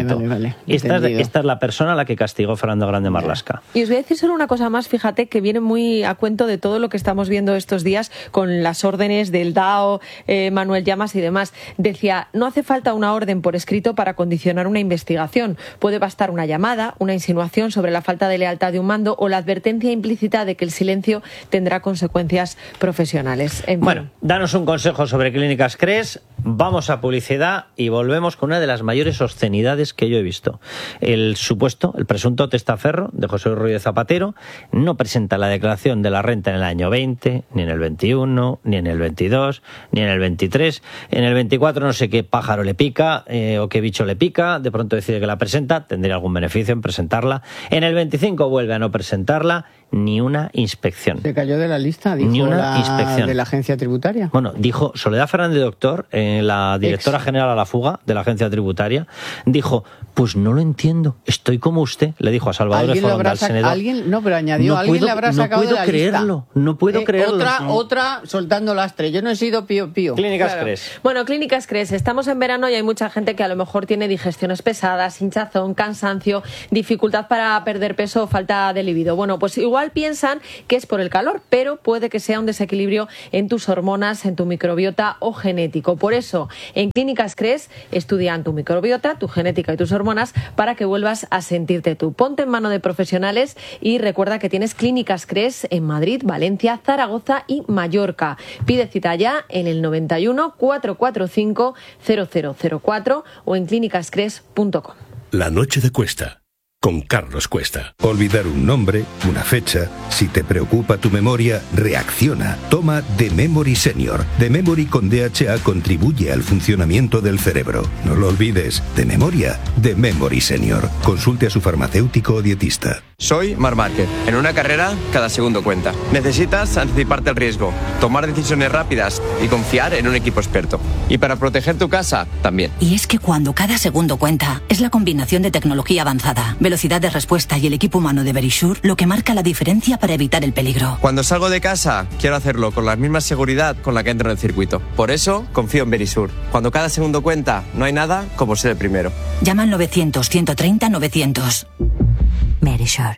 Vale, esta es, esta es la persona a la que castigó Fernando Grande Marlaska. Y os voy a decir solo una cosa más, fíjate, que viene muy a cuento de todo lo que estamos viendo estos días con las órdenes del D A O, eh, Manuel Llamas y demás. Decía, no hace falta una orden por escrito para condicionar una investigación. Puede bastar una llamada, una insinuación sobre la falta de lealtad de un mando o la advertencia implícita de que el silencio tendrá consecuencias profesionales. En bueno, danos un consejo sobre Clínicas Cres, vamos a publicidad y volvemos con una de las mayores obscenidades que yo he visto. El supuesto, el presunto testaferro de José Luis Rodríguez Zapatero no presenta la declaración de la renta en el año veinte, ni en el veintiuno, ni en el veintidós, ni en el veintitrés. En el veinticuatro no sé qué pájaro le pica eh, o qué bicho le pica, de pronto decide que la presenta, tendría algún beneficio en presentarla. En el veinticinco vuelve a no presentarla, ni una inspección. Se cayó de la lista, dijo ni una la, inspección. de la agencia tributaria. Bueno, dijo Soledad Fernández Doctor, eh, la directora Ex. general a la fuga de la agencia tributaria, dijo, pues no lo entiendo, estoy como usted, le dijo a Salvador de Foronda, al senador. ¿Alguien? No, pero añadió, no alguien puedo, le habrá no sacado puedo de la creerlo, lista. No puedo eh, creerlo. Otra, no. otra soltando lastre. Yo no he sido pío pío. Clínicas Claro. Cres. Bueno, Clínicas Cres, estamos en verano y hay mucha gente que a lo mejor tiene digestiones pesadas, hinchazón, cansancio, dificultad para perder peso o falta de libido. Bueno, pues igual piensan que es por el calor, pero puede que sea un desequilibrio en tus hormonas, en tu microbiota o genético. Por eso, en Clínicas Cres estudian tu microbiota, tu genética y tus hormonas para que vuelvas a sentirte tú. Ponte en mano de profesionales y recuerda que tienes Clínicas Cres en Madrid, Valencia, Zaragoza y Mallorca. Pide cita ya en el noventa y uno, cuatrocientos cuarenta y cinco, cero cero cero cuatro o en clínicas cres punto com. La noche de Cuesta, con Carlos Cuesta. Olvidar un nombre, una fecha. Si te preocupa tu memoria, reacciona. Toma The Memory Senior. The Memory con D H A contribuye al funcionamiento del cerebro. No lo olvides. De memoria, The Memory Senior. Consulte a su farmacéutico o dietista. Soy Marc Márquez. En una carrera, cada segundo cuenta. Necesitas anticiparte al riesgo, tomar decisiones rápidas y confiar en un equipo experto. Y para proteger tu casa, también. Y es que cuando cada segundo cuenta, es la combinación de tecnología avanzada, velocidad de respuesta y el equipo humano de Verisure lo que marca la diferencia para evitar el peligro. Cuando salgo de casa, quiero hacerlo con la misma seguridad con la que entro en el circuito. Por eso, confío en Verisure. Cuando cada segundo cuenta, no hay nada como ser el primero. Llama al novecientos, ciento treinta, novecientos. Verisure.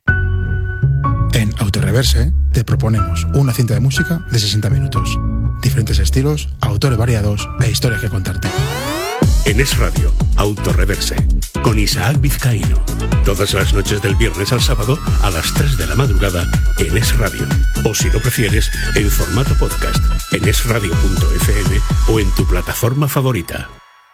En Autoreverse te proponemos una cinta de música de sesenta minutos. Diferentes estilos, autores variados e historias que contarte. En Es Radio, Autoreverse, con Isaac Vizcaíno. Todas las noches del viernes al sábado a las tres de la madrugada en Es Radio. O si lo prefieres, en formato podcast, en es radio punto efe eme o en tu plataforma favorita.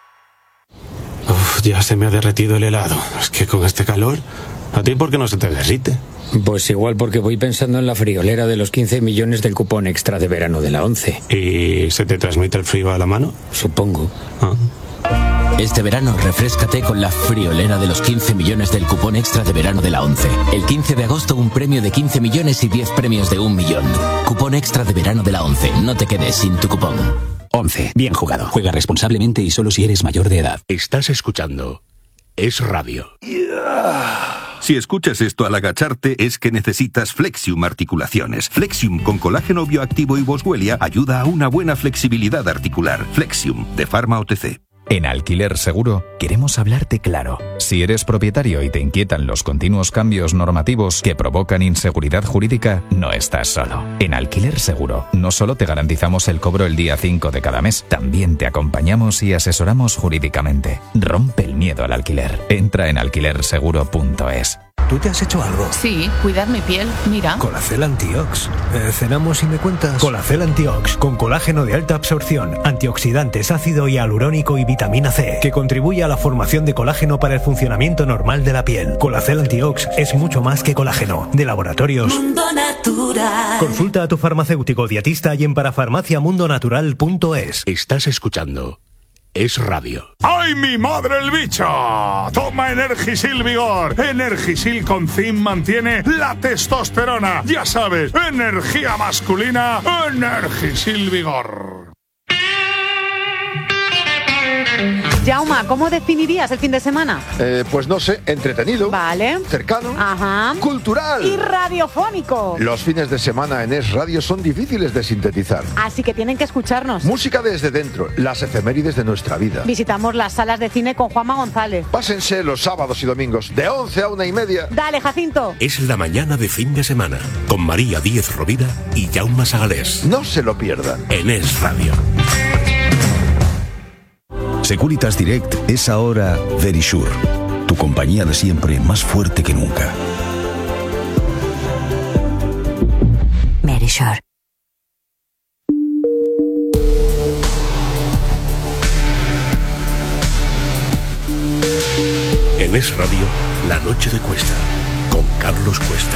Uf, ya se me ha derretido el helado. Es que con este calor, ¿a ti por qué no se te derrite? Pues igual porque voy pensando en la friolera de los quince millones del cupón extra de verano de la ONCE. ¿Y se te transmite el frío a la mano? Supongo. Ah. Este verano refréscate con la friolera de los quince millones del cupón extra de verano de la ONCE. El quince de agosto un premio de quince millones y diez premios de un millón. Cupón extra de verano de la ONCE. No te quedes sin tu cupón. ONCE. Bien jugado. Juega responsablemente y solo si eres mayor de edad. Estás escuchando Es Radio. Si escuchas esto al agacharte es que necesitas Flexium Articulaciones. Flexium con colágeno bioactivo y boswellia ayuda a una buena flexibilidad articular. Flexium, de Pharma O T C. En Alquiler Seguro queremos hablarte claro. Si eres propietario y te inquietan los continuos cambios normativos que provocan inseguridad jurídica, no estás solo. En Alquiler Seguro no solo te garantizamos el cobro el día cinco de cada mes, también te acompañamos y asesoramos jurídicamente. Rompe el miedo al alquiler. Entra en alquiler seguro punto es. ¿Tú te has hecho algo? Sí, cuidar mi piel, mira. Colacel Antiox. Eh, ¿Cenamos y me cuentas? Colacel Antiox, con colágeno de alta absorción, antioxidantes, ácido hialurónico y vitamina C, que contribuye a la formación de colágeno para el funcionamiento normal de la piel. Colacel Antiox es mucho más que colágeno. De laboratorios Mundo Natural. Consulta a tu farmacéutico dietista y en parafarmacia mundo natural punto es. Estás escuchando Es Radio. ¡Ay, mi madre el bicho! Toma Energisil Vigor. Energisil con zinc mantiene la testosterona. Ya sabes, energía masculina, Energisil Vigor. Jauma, ¿cómo definirías el fin de semana? Eh, pues no sé, entretenido. Vale. Cercano. Ajá. Cultural. Y radiofónico. Los fines de semana en Es Radio son difíciles de sintetizar. Así que tienen que escucharnos. Música desde dentro, las efemérides de nuestra vida. Visitamos las salas de cine con Juanma González. Pásense los sábados y domingos de once a una y media. Dale, Jacinto. Es la mañana de fin de semana con María Díez Rovira y Jaume Sagalés. No se lo pierdan. En Es Radio. Securitas Direct es ahora Verisure, tu compañía de siempre más fuerte que nunca. Verisure. En Es Radio, La Noche de Cuesta, con Carlos Cuesta.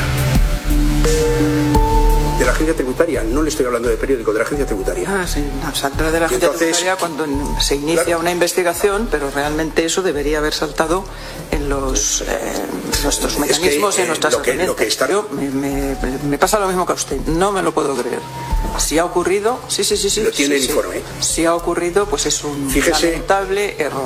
De la agencia tributaria, no le estoy hablando de periódico, de la agencia tributaria. Ah, sí, no, saldrá de la agencia entonces, tributaria cuando se inicia claro. una investigación, pero realmente eso debería haber saltado en los eh, nuestros mecanismos es que, y en nuestras eh, lo que, herramientas. Lo que está... Yo, me, me, me pasa lo mismo que a usted, no me lo puedo creer. Si ha ocurrido, sí, sí, sí, sí. Lo tiene sí, el informe. Sí. Si ha ocurrido, pues es un Fíjese. lamentable error.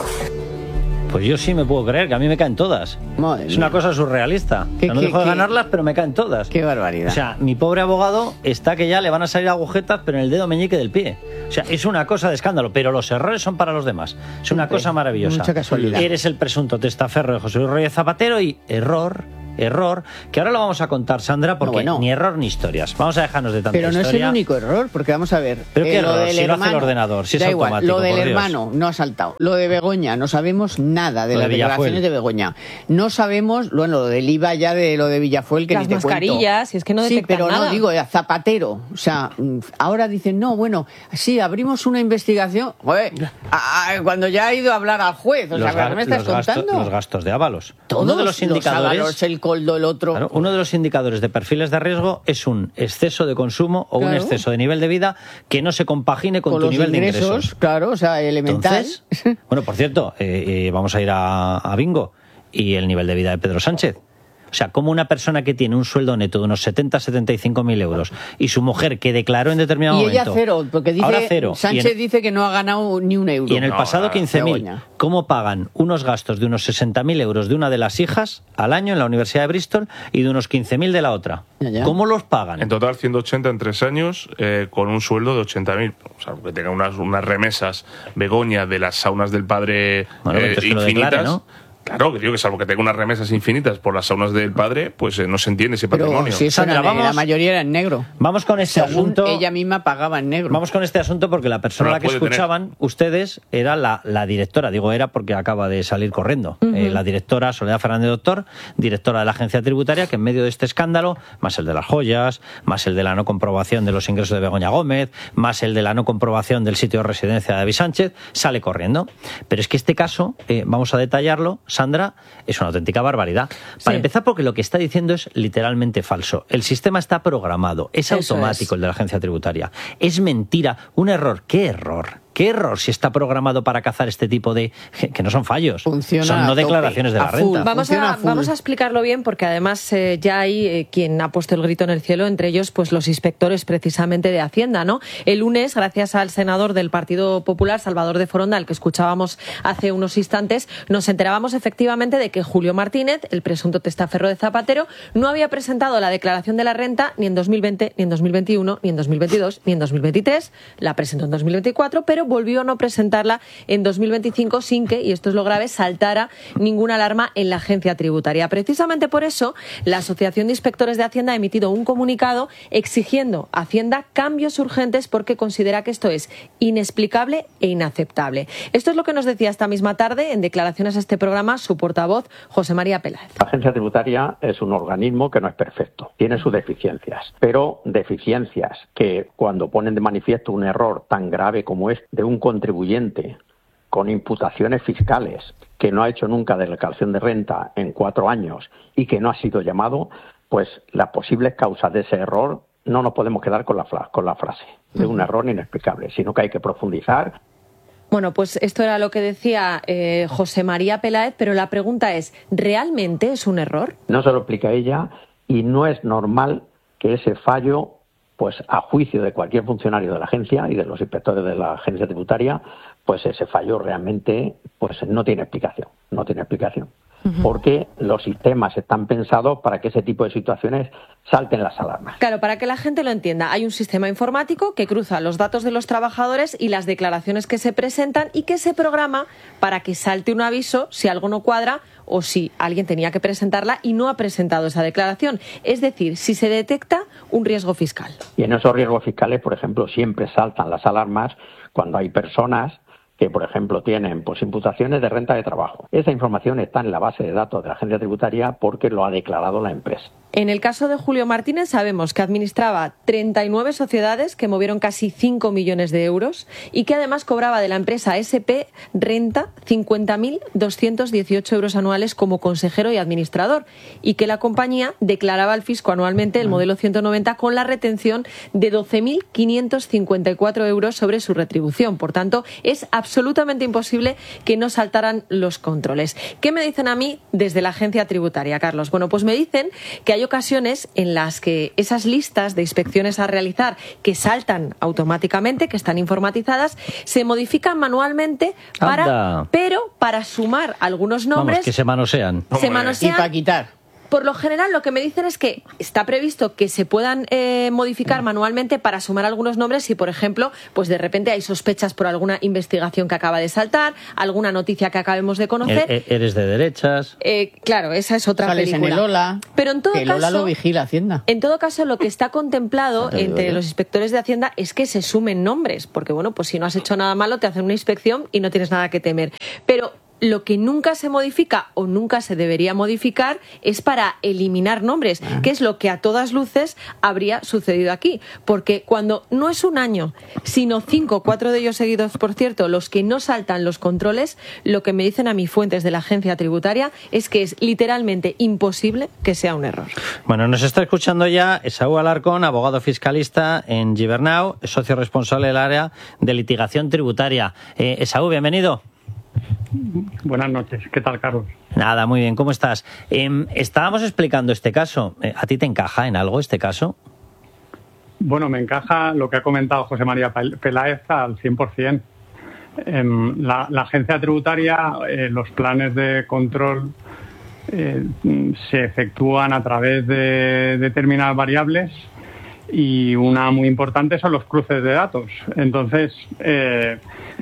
Pues yo sí me puedo creer, que a mí me caen todas. Madre es una cosa surrealista. ¿Qué, o sea, no qué, dejo de qué? ganarlas, pero me caen todas. Qué barbaridad. O sea, mi pobre abogado está que ya le van a salir agujetas, pero en el dedo meñique del pie. O sea, es una cosa de escándalo, pero los errores son para los demás. Es una cosa maravillosa. Mucha casualidad. Eres el presunto testaferro de José Luis Reyes Zapatero y error... error, que ahora lo vamos a contar, Sandra, porque no, bueno. ni error ni historias. Vamos a dejarnos de tanta Pero no historia. es el único error, porque vamos a ver. ¿Pero eh, qué lo error? del Si hermano, lo hace el ordenador, si es da igual, automático. Lo del por hermano no ha saltado. Lo de Begoña, no sabemos nada de lo las de declaraciones de Begoña. No sabemos, bueno, lo del I V A ya de lo de Villafuel, que las ni te mascarillas, cuento. y es que no Sí, detectan pero nada. no, digo, Zapatero. O sea, ahora dicen, no, bueno, sí, abrimos una investigación. Joder, a, a, cuando ya ha ido a hablar al juez, o los, sea, ¿qué me estás los contando? Gastos, los gastos de Ábalos. Todos Uno de los indicadores, los Ábalos, el coldo, el otro. Claro, uno de los indicadores de perfiles de riesgo es un exceso de consumo o claro. un exceso de nivel de vida que no se compagine con, con tu los nivel ingresos, de ingresos. Claro, o sea, elemental. Entonces, bueno, por cierto, eh, eh, vamos a ir a, a Bingo y el nivel de vida de Pedro Sánchez. O sea, como una persona que tiene un sueldo neto de unos setenta, setenta y cinco mil euros y su mujer que declaró en determinado y momento... Y ella cero, porque dice, ahora cero, Sánchez en, dice que no ha ganado ni un euro. Y en el no, pasado quince mil, ¿cómo pagan unos gastos de unos sesenta mil euros de una de las hijas al año en la Universidad de Bristol y de unos quince mil de la otra? Ya, ya. ¿Cómo los pagan? En total ciento ochenta en tres años eh, con un sueldo de ochenta mil. O sea, que tenga unas, unas remesas Begoña de las saunas del padre bueno, eh, es que infinitas. Lo declare, ¿no? Claro, que digo que salvo que tenga unas remesas infinitas por las saunas del padre, pues eh, no se entiende ese patrimonio. Pero si eso Sandra, era, vamos, la mayoría era en negro. Vamos con este Según asunto. Ella misma pagaba en negro. Vamos con este asunto porque la persona a la que escuchaban tener. ustedes era la, la directora. Digo era porque acaba de salir corriendo. Uh-huh. eh, la directora Soledad Fernández Doctor, directora de la agencia tributaria, que en medio de este escándalo, más el de las joyas, más el de la no comprobación de los ingresos de Begoña Gómez, más el de la no comprobación del sitio de residencia de David Sánchez, sale corriendo. Pero es que este caso, eh, vamos a detallarlo, Sandra, es una auténtica barbaridad. Para sí. empezar, porque lo que está diciendo es literalmente falso. El sistema está programado, es Eso automático es. el de la agencia tributaria. Es mentira, un error. ¿Qué error? ¿Qué error si está programado para cazar este tipo de... que no son fallos, Funciona son no declaraciones de la full, renta? Vamos a, a vamos a explicarlo bien porque además eh, ya hay eh, quien ha puesto el grito en el cielo, entre ellos pues los inspectores precisamente de Hacienda, ¿no? El lunes, gracias al senador del Partido Popular, Salvador de Foronda, al que escuchábamos hace unos instantes, nos enterábamos efectivamente de que Julio Martínez, el presunto testaferro de Zapatero, no había presentado la declaración de la renta ni en dos mil veinte, ni en dos mil veintiuno, ni en dos mil veintidós, ni en dos mil veintitrés. La presentó en dos mil veinticuatro, pero volvió a no presentarla en dos mil veinticinco sin que, y esto es lo grave, saltara ninguna alarma en la agencia tributaria. Precisamente por eso, la Asociación de Inspectores de Hacienda ha emitido un comunicado exigiendo a Hacienda cambios urgentes porque considera que esto es inexplicable e inaceptable. Esto es lo que nos decía esta misma tarde en declaraciones a este programa su portavoz, José María Peláez. La agencia tributaria es un organismo que no es perfecto, tiene sus deficiencias, pero deficiencias que cuando ponen de manifiesto un error tan grave como es de un contribuyente con imputaciones fiscales que no ha hecho nunca declaración de renta en cuatro años y que no ha sido llamado, pues las posibles causas de ese error no nos podemos quedar con la, con la frase de un error inexplicable, sino que hay que profundizar. Bueno, pues esto era lo que decía eh, José María Peláez, pero la pregunta es, ¿realmente es un error? No se lo explica ella y no es normal que ese fallo pues a juicio de cualquier funcionario de la agencia y de los inspectores de la agencia tributaria, pues ese fallo realmente pues no tiene explicación, no tiene explicación. Porque los sistemas están pensados para que ese tipo de situaciones salten las alarmas. Claro, para que la gente lo entienda, hay un sistema informático que cruza los datos de los trabajadores y las declaraciones que se presentan y que se programa para que salte un aviso si algo no cuadra o si alguien tenía que presentarla y no ha presentado esa declaración. Es decir, si se detecta un riesgo fiscal. Y en esos riesgos fiscales, por ejemplo, siempre saltan las alarmas cuando hay personas que, por ejemplo, tienen pues imputaciones de renta de trabajo. Esa información está en la base de datos de la agencia tributaria porque lo ha declarado la empresa. En el caso de Julio Martínez sabemos que administraba treinta y nueve sociedades que movieron casi cinco millones de euros y que además cobraba de la empresa S P Renta cincuenta mil doscientos dieciocho euros anuales como consejero y administrador y que la compañía declaraba al fisco anualmente el modelo ciento noventa con la retención de doce mil quinientos cincuenta y cuatro euros sobre su retribución. Por tanto, es absolutamente imposible que no saltaran los controles. ¿Qué me dicen a mí desde la agencia tributaria, Carlos? Bueno, pues me dicen que hay ocasiones en las que esas listas de inspecciones a realizar que saltan automáticamente, que están informatizadas, se modifican manualmente para, Anda. pero para sumar algunos nombres. Vamos, que se manosean. Se manosean. Y para quitar. Por lo general, lo que me dicen es que está previsto que se puedan eh, modificar manualmente para sumar algunos nombres si, por ejemplo, pues de repente hay sospechas por alguna investigación que acaba de saltar, alguna noticia que acabemos de conocer. E- Eres de derechas. Eh, claro, esa es otra Sales película. en el Ola. Pero en todo que caso, Lola lo vigila Hacienda. En todo caso, lo que está contemplado te digo entre yo. los inspectores de Hacienda es que se sumen nombres, porque bueno, pues si no has hecho nada malo, te hacen una inspección y no tienes nada que temer. Pero lo que nunca se modifica o nunca se debería modificar es para eliminar nombres, Ah. que es lo que a todas luces habría sucedido aquí. Porque cuando no es un año, sino cinco, cuatro de ellos seguidos, por cierto, los que no saltan los controles, lo que me dicen a mí fuentes de la agencia tributaria es que es literalmente imposible que sea un error. Bueno, nos está escuchando ya Esaú Alarcón, abogado fiscalista en Gibernau, socio responsable del área de litigación tributaria. Eh, Esaú, bienvenido. Buenas noches, ¿qué tal, Carlos? Nada, muy bien, ¿cómo estás? Eh, estábamos explicando este caso. Eh, ¿A ti te encaja en algo este caso? Bueno, me encaja lo que ha comentado José María Peláez al cien por ciento. Eh, la, la agencia tributaria, eh, los planes de control eh, se efectúan a través de determinadas variables y una muy importante son los cruces de datos. Entonces, eh,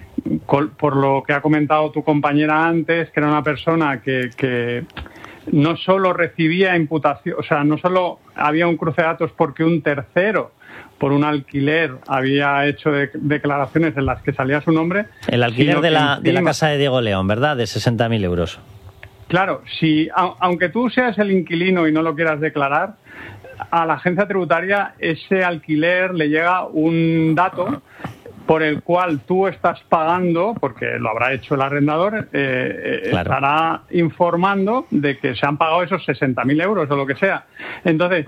por lo que ha comentado tu compañera antes, que era una persona que, que no solo recibía imputación, o sea, no solo había un cruce de datos porque un tercero por un alquiler había hecho de, declaraciones en las que salía su nombre. El alquiler de la, encima, de la casa de Diego León, ¿verdad? De sesenta mil euros. Claro, si, a, aunque tú seas el inquilino y no lo quieras declarar, a la agencia tributaria ese alquiler le llega un dato por el cual tú estás pagando, porque lo habrá hecho el arrendador, eh, claro. estará informando de que se han pagado esos sesenta mil euros o lo que sea. Entonces...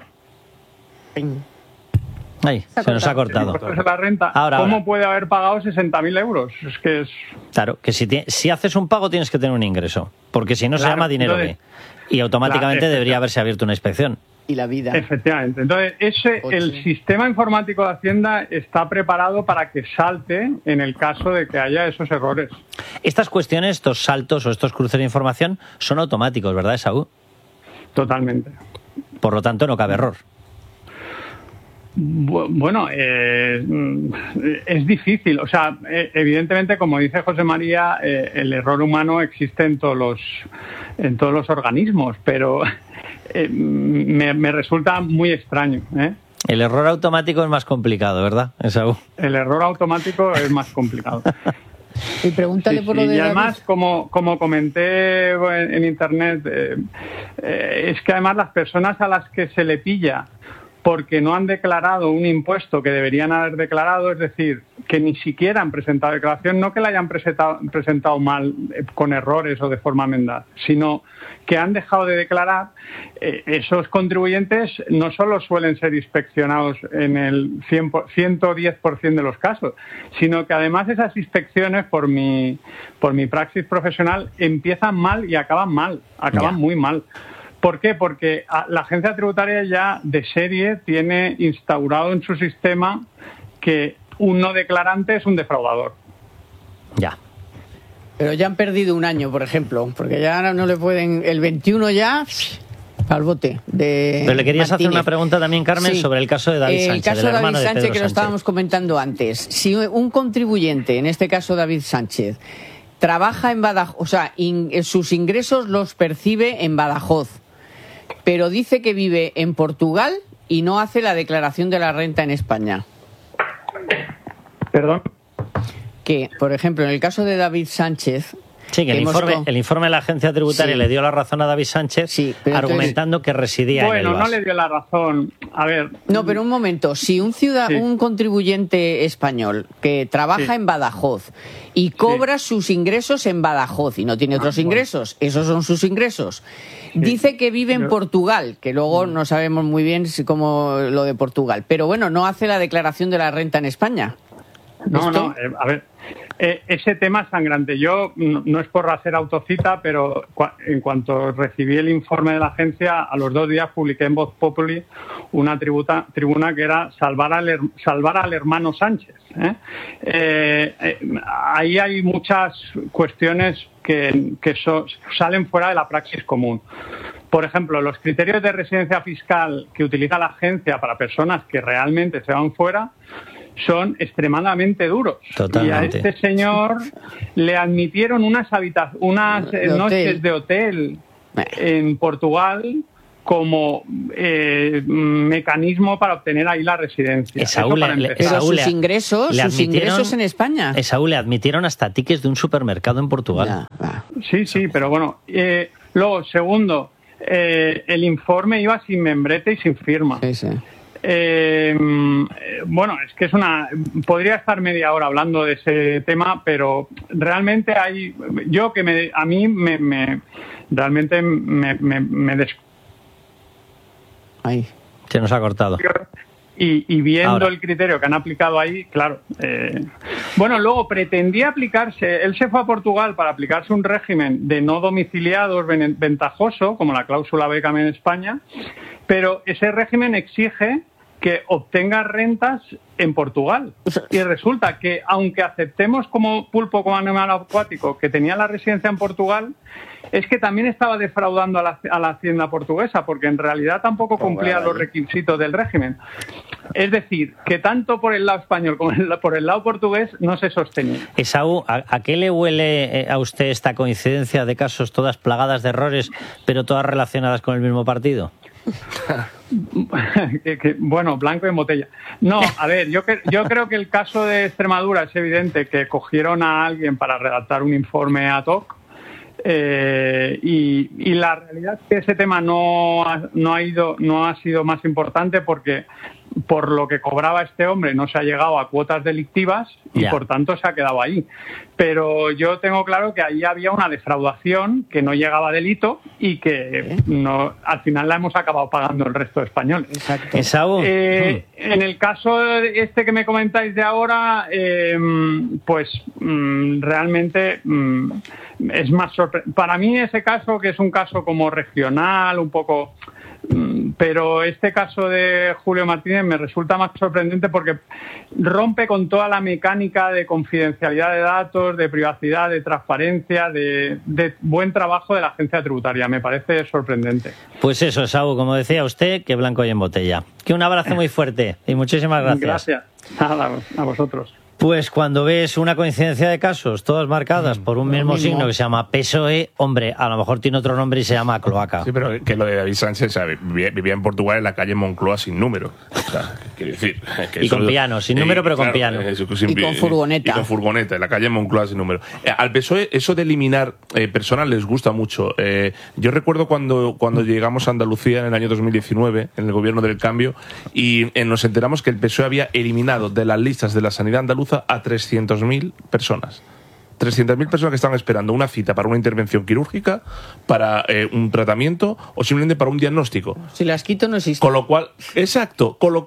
Ahí, se, se nos ha cortado. De la renta, ahora, ¿cómo ahora. puede haber pagado sesenta mil euros? Es que es... Claro, que si, si haces un pago tienes que tener un ingreso, porque si no claro, se llama dinero entonces, B. Y automáticamente claro, debería haberse abierto una inspección. Y la vida. Efectivamente. Entonces, ese, el sistema informático de Hacienda está preparado para que salte en el caso de que haya esos errores. Estas cuestiones, estos saltos o estos cruces de información son automáticos, ¿verdad, Esaú? Totalmente. Por lo tanto, no cabe error. Bueno, eh, es difícil. O sea, evidentemente, como dice José María, eh, el error humano existe en todos los, en todos los organismos, pero eh, me, me resulta muy extraño, ¿eh? El error automático es más complicado, ¿verdad, Esaú? El error automático es más complicado. Y pregúntale sí, por sí. lo de Y además, David. como, como comenté en, en Internet, eh, eh, es que además las personas a las que se le pilla porque no han declarado un impuesto que deberían haber declarado, es decir, que ni siquiera han presentado declaración, no que la hayan presentado, presentado mal, eh, con errores o de forma mendaz, sino que han dejado de declarar, eh, esos contribuyentes no solo suelen ser inspeccionados en el cien por, ciento diez por ciento de los casos, sino que además esas inspecciones, por mi, por mi praxis profesional, empiezan mal y acaban mal, acaban ya. muy mal. ¿Por qué? Porque la agencia tributaria ya de serie tiene instaurado en su sistema que un no declarante es un defraudador. Ya. Pero ya han perdido un año, por ejemplo, porque ya no le pueden... El veintiuno ya... al bote de Pero le querías Martínez. hacer una pregunta también, Carmen, Sí. sobre el caso de David Eh, Sánchez. El caso del de David hermano de Sánchez, Pedro que lo Sánchez. estábamos comentando antes. Si un contribuyente, en este caso David Sánchez, trabaja en Badajoz, o sea, in, sus ingresos los percibe en Badajoz, pero dice que vive en Portugal y no hace la declaración de la renta en España. Perdón. Que, por ejemplo, en el caso de David Sánchez... Sí, que el hemos informe, con- el informe de la agencia tributaria Sí. le dio la razón a David Sánchez, pero argumentando que residía en Bueno, Elvas. no le dio la razón. A ver. No, pero un momento. Si un ciudad, Sí. un contribuyente español que trabaja Sí. en Badajoz y cobra sus ingresos en Badajoz y no tiene otros ingresos, esos son sus ingresos. Dice que vive en Yo- Portugal, que luego no sabemos muy bien si cómo lo de Portugal, pero bueno, no hace la declaración de la renta en España. No, ¿Esto? no, eh, a ver, eh, ese tema es sangrante. Yo, no, no es por hacer autocita, pero cua- en cuanto recibí el informe de la agencia, a los dos días publiqué en Voz Populi una tributa, tribuna que era salvar al, her- salvar al hermano Sánchez. ¿eh? Eh, eh, ahí hay muchas cuestiones que, que so- salen fuera de la praxis común. Por ejemplo, los criterios de residencia fiscal que utiliza la agencia para personas que realmente se van fuera son extremadamente duros. Totalmente. Y a este señor le admitieron unas, habita- unas De eh, hotel. noches de hotel en Portugal como eh, mecanismo para obtener ahí la residencia. Esaú Eso para le- le- empezar. Pero Esaú sus le- ingresos, le sus admitieron- ingresos en España. Esaú le admitieron hasta tickets de un supermercado en Portugal. Sí, sí, pero bueno. Eh, luego, segundo, eh, el informe iba sin membrete y sin firma. Eh, bueno, es que es una... Podría estar media hora hablando de ese tema, pero realmente hay... Yo que me, a mí me... me- realmente me, me, me des- Ahí. Se nos ha cortado. Y, y viendo Ahora. el criterio que han aplicado ahí, claro. eh, Bueno, luego pretendía aplicarse, él se fue a Portugal para aplicarse un régimen de no domiciliados ven- ventajoso, como la cláusula Beckham en España, pero ese régimen exige que obtenga rentas en Portugal. Y resulta que, aunque aceptemos como pulpo, como animal acuático, que tenía la residencia en Portugal, es que también estaba defraudando a la, a la hacienda portuguesa, porque en realidad tampoco cumplía los requisitos del régimen. Es decir, que tanto por el lado español como el- por el lado portugués no se sostenía. Esaú, ¿a, a qué le huele eh, a usted esta coincidencia de casos todas plagadas de errores, pero todas relacionadas con el mismo partido? que, que, bueno, blanco en botella. No, a ver, yo, que, yo creo que el caso de Extremadura es evidente que cogieron a alguien para redactar un informe ad hoc. Eh, y, y la realidad es que ese tema no ha, no ha ido, no ha sido más importante porque por lo que cobraba este hombre no se ha llegado a cuotas delictivas y Ya. por tanto se ha quedado ahí. Pero yo tengo claro que ahí había una defraudación que no llegaba a delito y que no, al final la hemos acabado pagando el resto de españoles. Esaú. Eh, en el caso este que me comentáis de ahora, eh, pues mm, realmente mm, es más sorprendente. Para mí ese caso, que es un caso como regional, un poco... mm, Pero este caso de Julio Martínez me resulta más sorprendente porque rompe con toda la mecánica de confidencialidad de datos, de privacidad, de transparencia, de, de buen trabajo de la agencia tributaria. Me parece sorprendente. Pues eso, Esaú, como decía usted, que blanco y en botella. Que un abrazo muy fuerte y muchísimas gracias. Gracias. Nada, a vosotros. Pues cuando ves una coincidencia de casos, todas marcadas por un mismo, mismo. signo que se llama P S O E, hombre, a lo mejor tiene otro nombre y se llama cloaca. Sí, pero que lo de David Sánchez, ¿sabe? Vivía, vivía en Portugal en la calle Moncloa sin número. O sea, quiero decir, que Y eso- con piano, sin número, pero con claro, piano. eso, Y con furgoneta. Y con furgoneta, en la calle Moncloa sin número. Eh, al P S O E, eso de eliminar eh, personas les gusta mucho. Eh, yo recuerdo cuando, cuando llegamos a Andalucía en el año dos mil diecinueve, en el gobierno del cambio, y eh, nos enteramos que el P S O E había eliminado de las listas de la sanidad andaluza a trescientas mil personas. trescientas mil personas que estaban esperando una cita para una intervención quirúrgica, para eh, un tratamiento o simplemente para un diagnóstico. Si las quito no existe. Con lo cual, exacto, con lo cual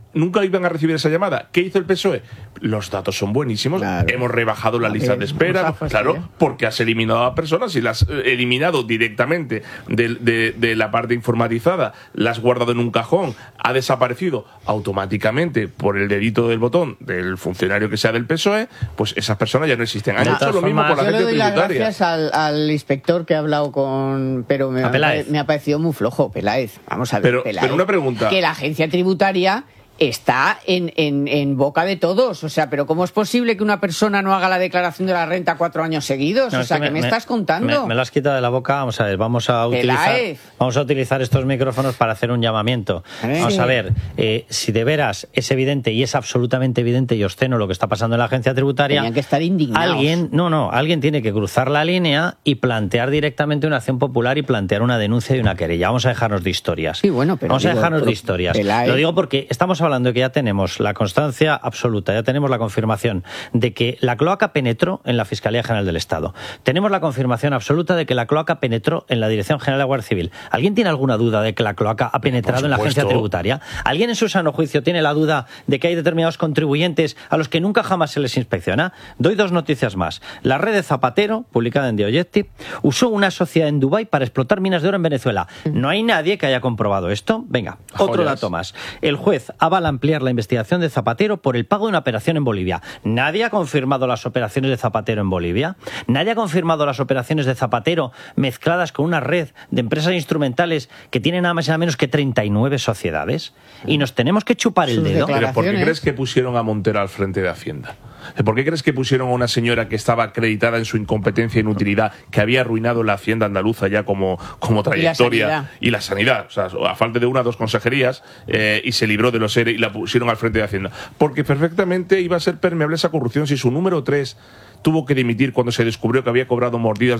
nunca iban a recibir esa llamada. ¿Qué hizo el P S O E? Los datos son buenísimos, claro. Hemos rebajado la lista de espera, claro, porque has eliminado a personas y las has eliminado directamente de, de, de la parte informatizada, las has guardado en un cajón, ha desaparecido automáticamente por el dedito del botón del funcionario que sea del P S O E, pues esas personas ya no existen. Han hecho lo mismo con la gente tributaria. Yo le doy las gracias al, al inspector que ha hablado con... Pero me, me, me ha parecido muy flojo, Peláez. Vamos a ver, pero, Peláez. Pero una pregunta. Que la agencia tributaria está en, en, en boca de todos. O sea, pero ¿cómo es posible que una persona no haga la declaración de la renta cuatro años seguidos? No, o sea, ¿qué me, me estás contando? Me, me lo has quitado de la boca. Vamos a ver, vamos a utilizar, vamos a utilizar estos micrófonos para hacer un llamamiento. Vamos sí. a ver, eh, si de veras es evidente y es absolutamente evidente y obsceno lo que está pasando en la agencia tributaria, tenían que estar indignados. Alguien, no, no, alguien tiene que cruzar la línea y plantear directamente una acción popular y plantear una denuncia y una querella. Vamos a dejarnos de historias. Sí, bueno, pero vamos digo, a dejarnos pero, de historias. Peláez. Lo digo porque estamos hablando de que ya tenemos la constancia absoluta, ya tenemos la confirmación de que la cloaca penetró en la Fiscalía General del Estado. Tenemos la confirmación absoluta de que la cloaca penetró en la Dirección General de la Guardia Civil. ¿Alguien tiene alguna duda de que la cloaca ha penetrado en la agencia tributaria? ¿Alguien en su sano juicio tiene la duda de que hay determinados contribuyentes a los que nunca jamás se les inspecciona? Doy dos noticias más. La red de Zapatero, publicada en The Objective, usó una sociedad en Dubái para explotar minas de oro en Venezuela. ¿No hay nadie que haya comprobado esto? Venga, otro Joyas. dato más. El juez avala ampliar la investigación de Zapatero por el pago de una operación en Bolivia. ¿Nadie ha confirmado las operaciones de Zapatero en Bolivia? ¿Nadie ha confirmado las operaciones de Zapatero mezcladas con una red de empresas instrumentales que tienen nada más y nada menos que treinta y nueve sociedades? Y nos tenemos que chupar el dedo. ¿Pero por qué crees que pusieron a Montero al frente de Hacienda? ¿Por qué crees que pusieron a una señora que estaba acreditada en su incompetencia e inutilidad, que había arruinado la Hacienda andaluza ya como, como trayectoria y la sanidad? O sea, a falta de una o dos consejerías, eh, y se libró de los E R E y la pusieron al frente de Hacienda. Porque perfectamente iba a ser permeable esa corrupción si su número tres tuvo que dimitir cuando se descubrió que había cobrado mordidas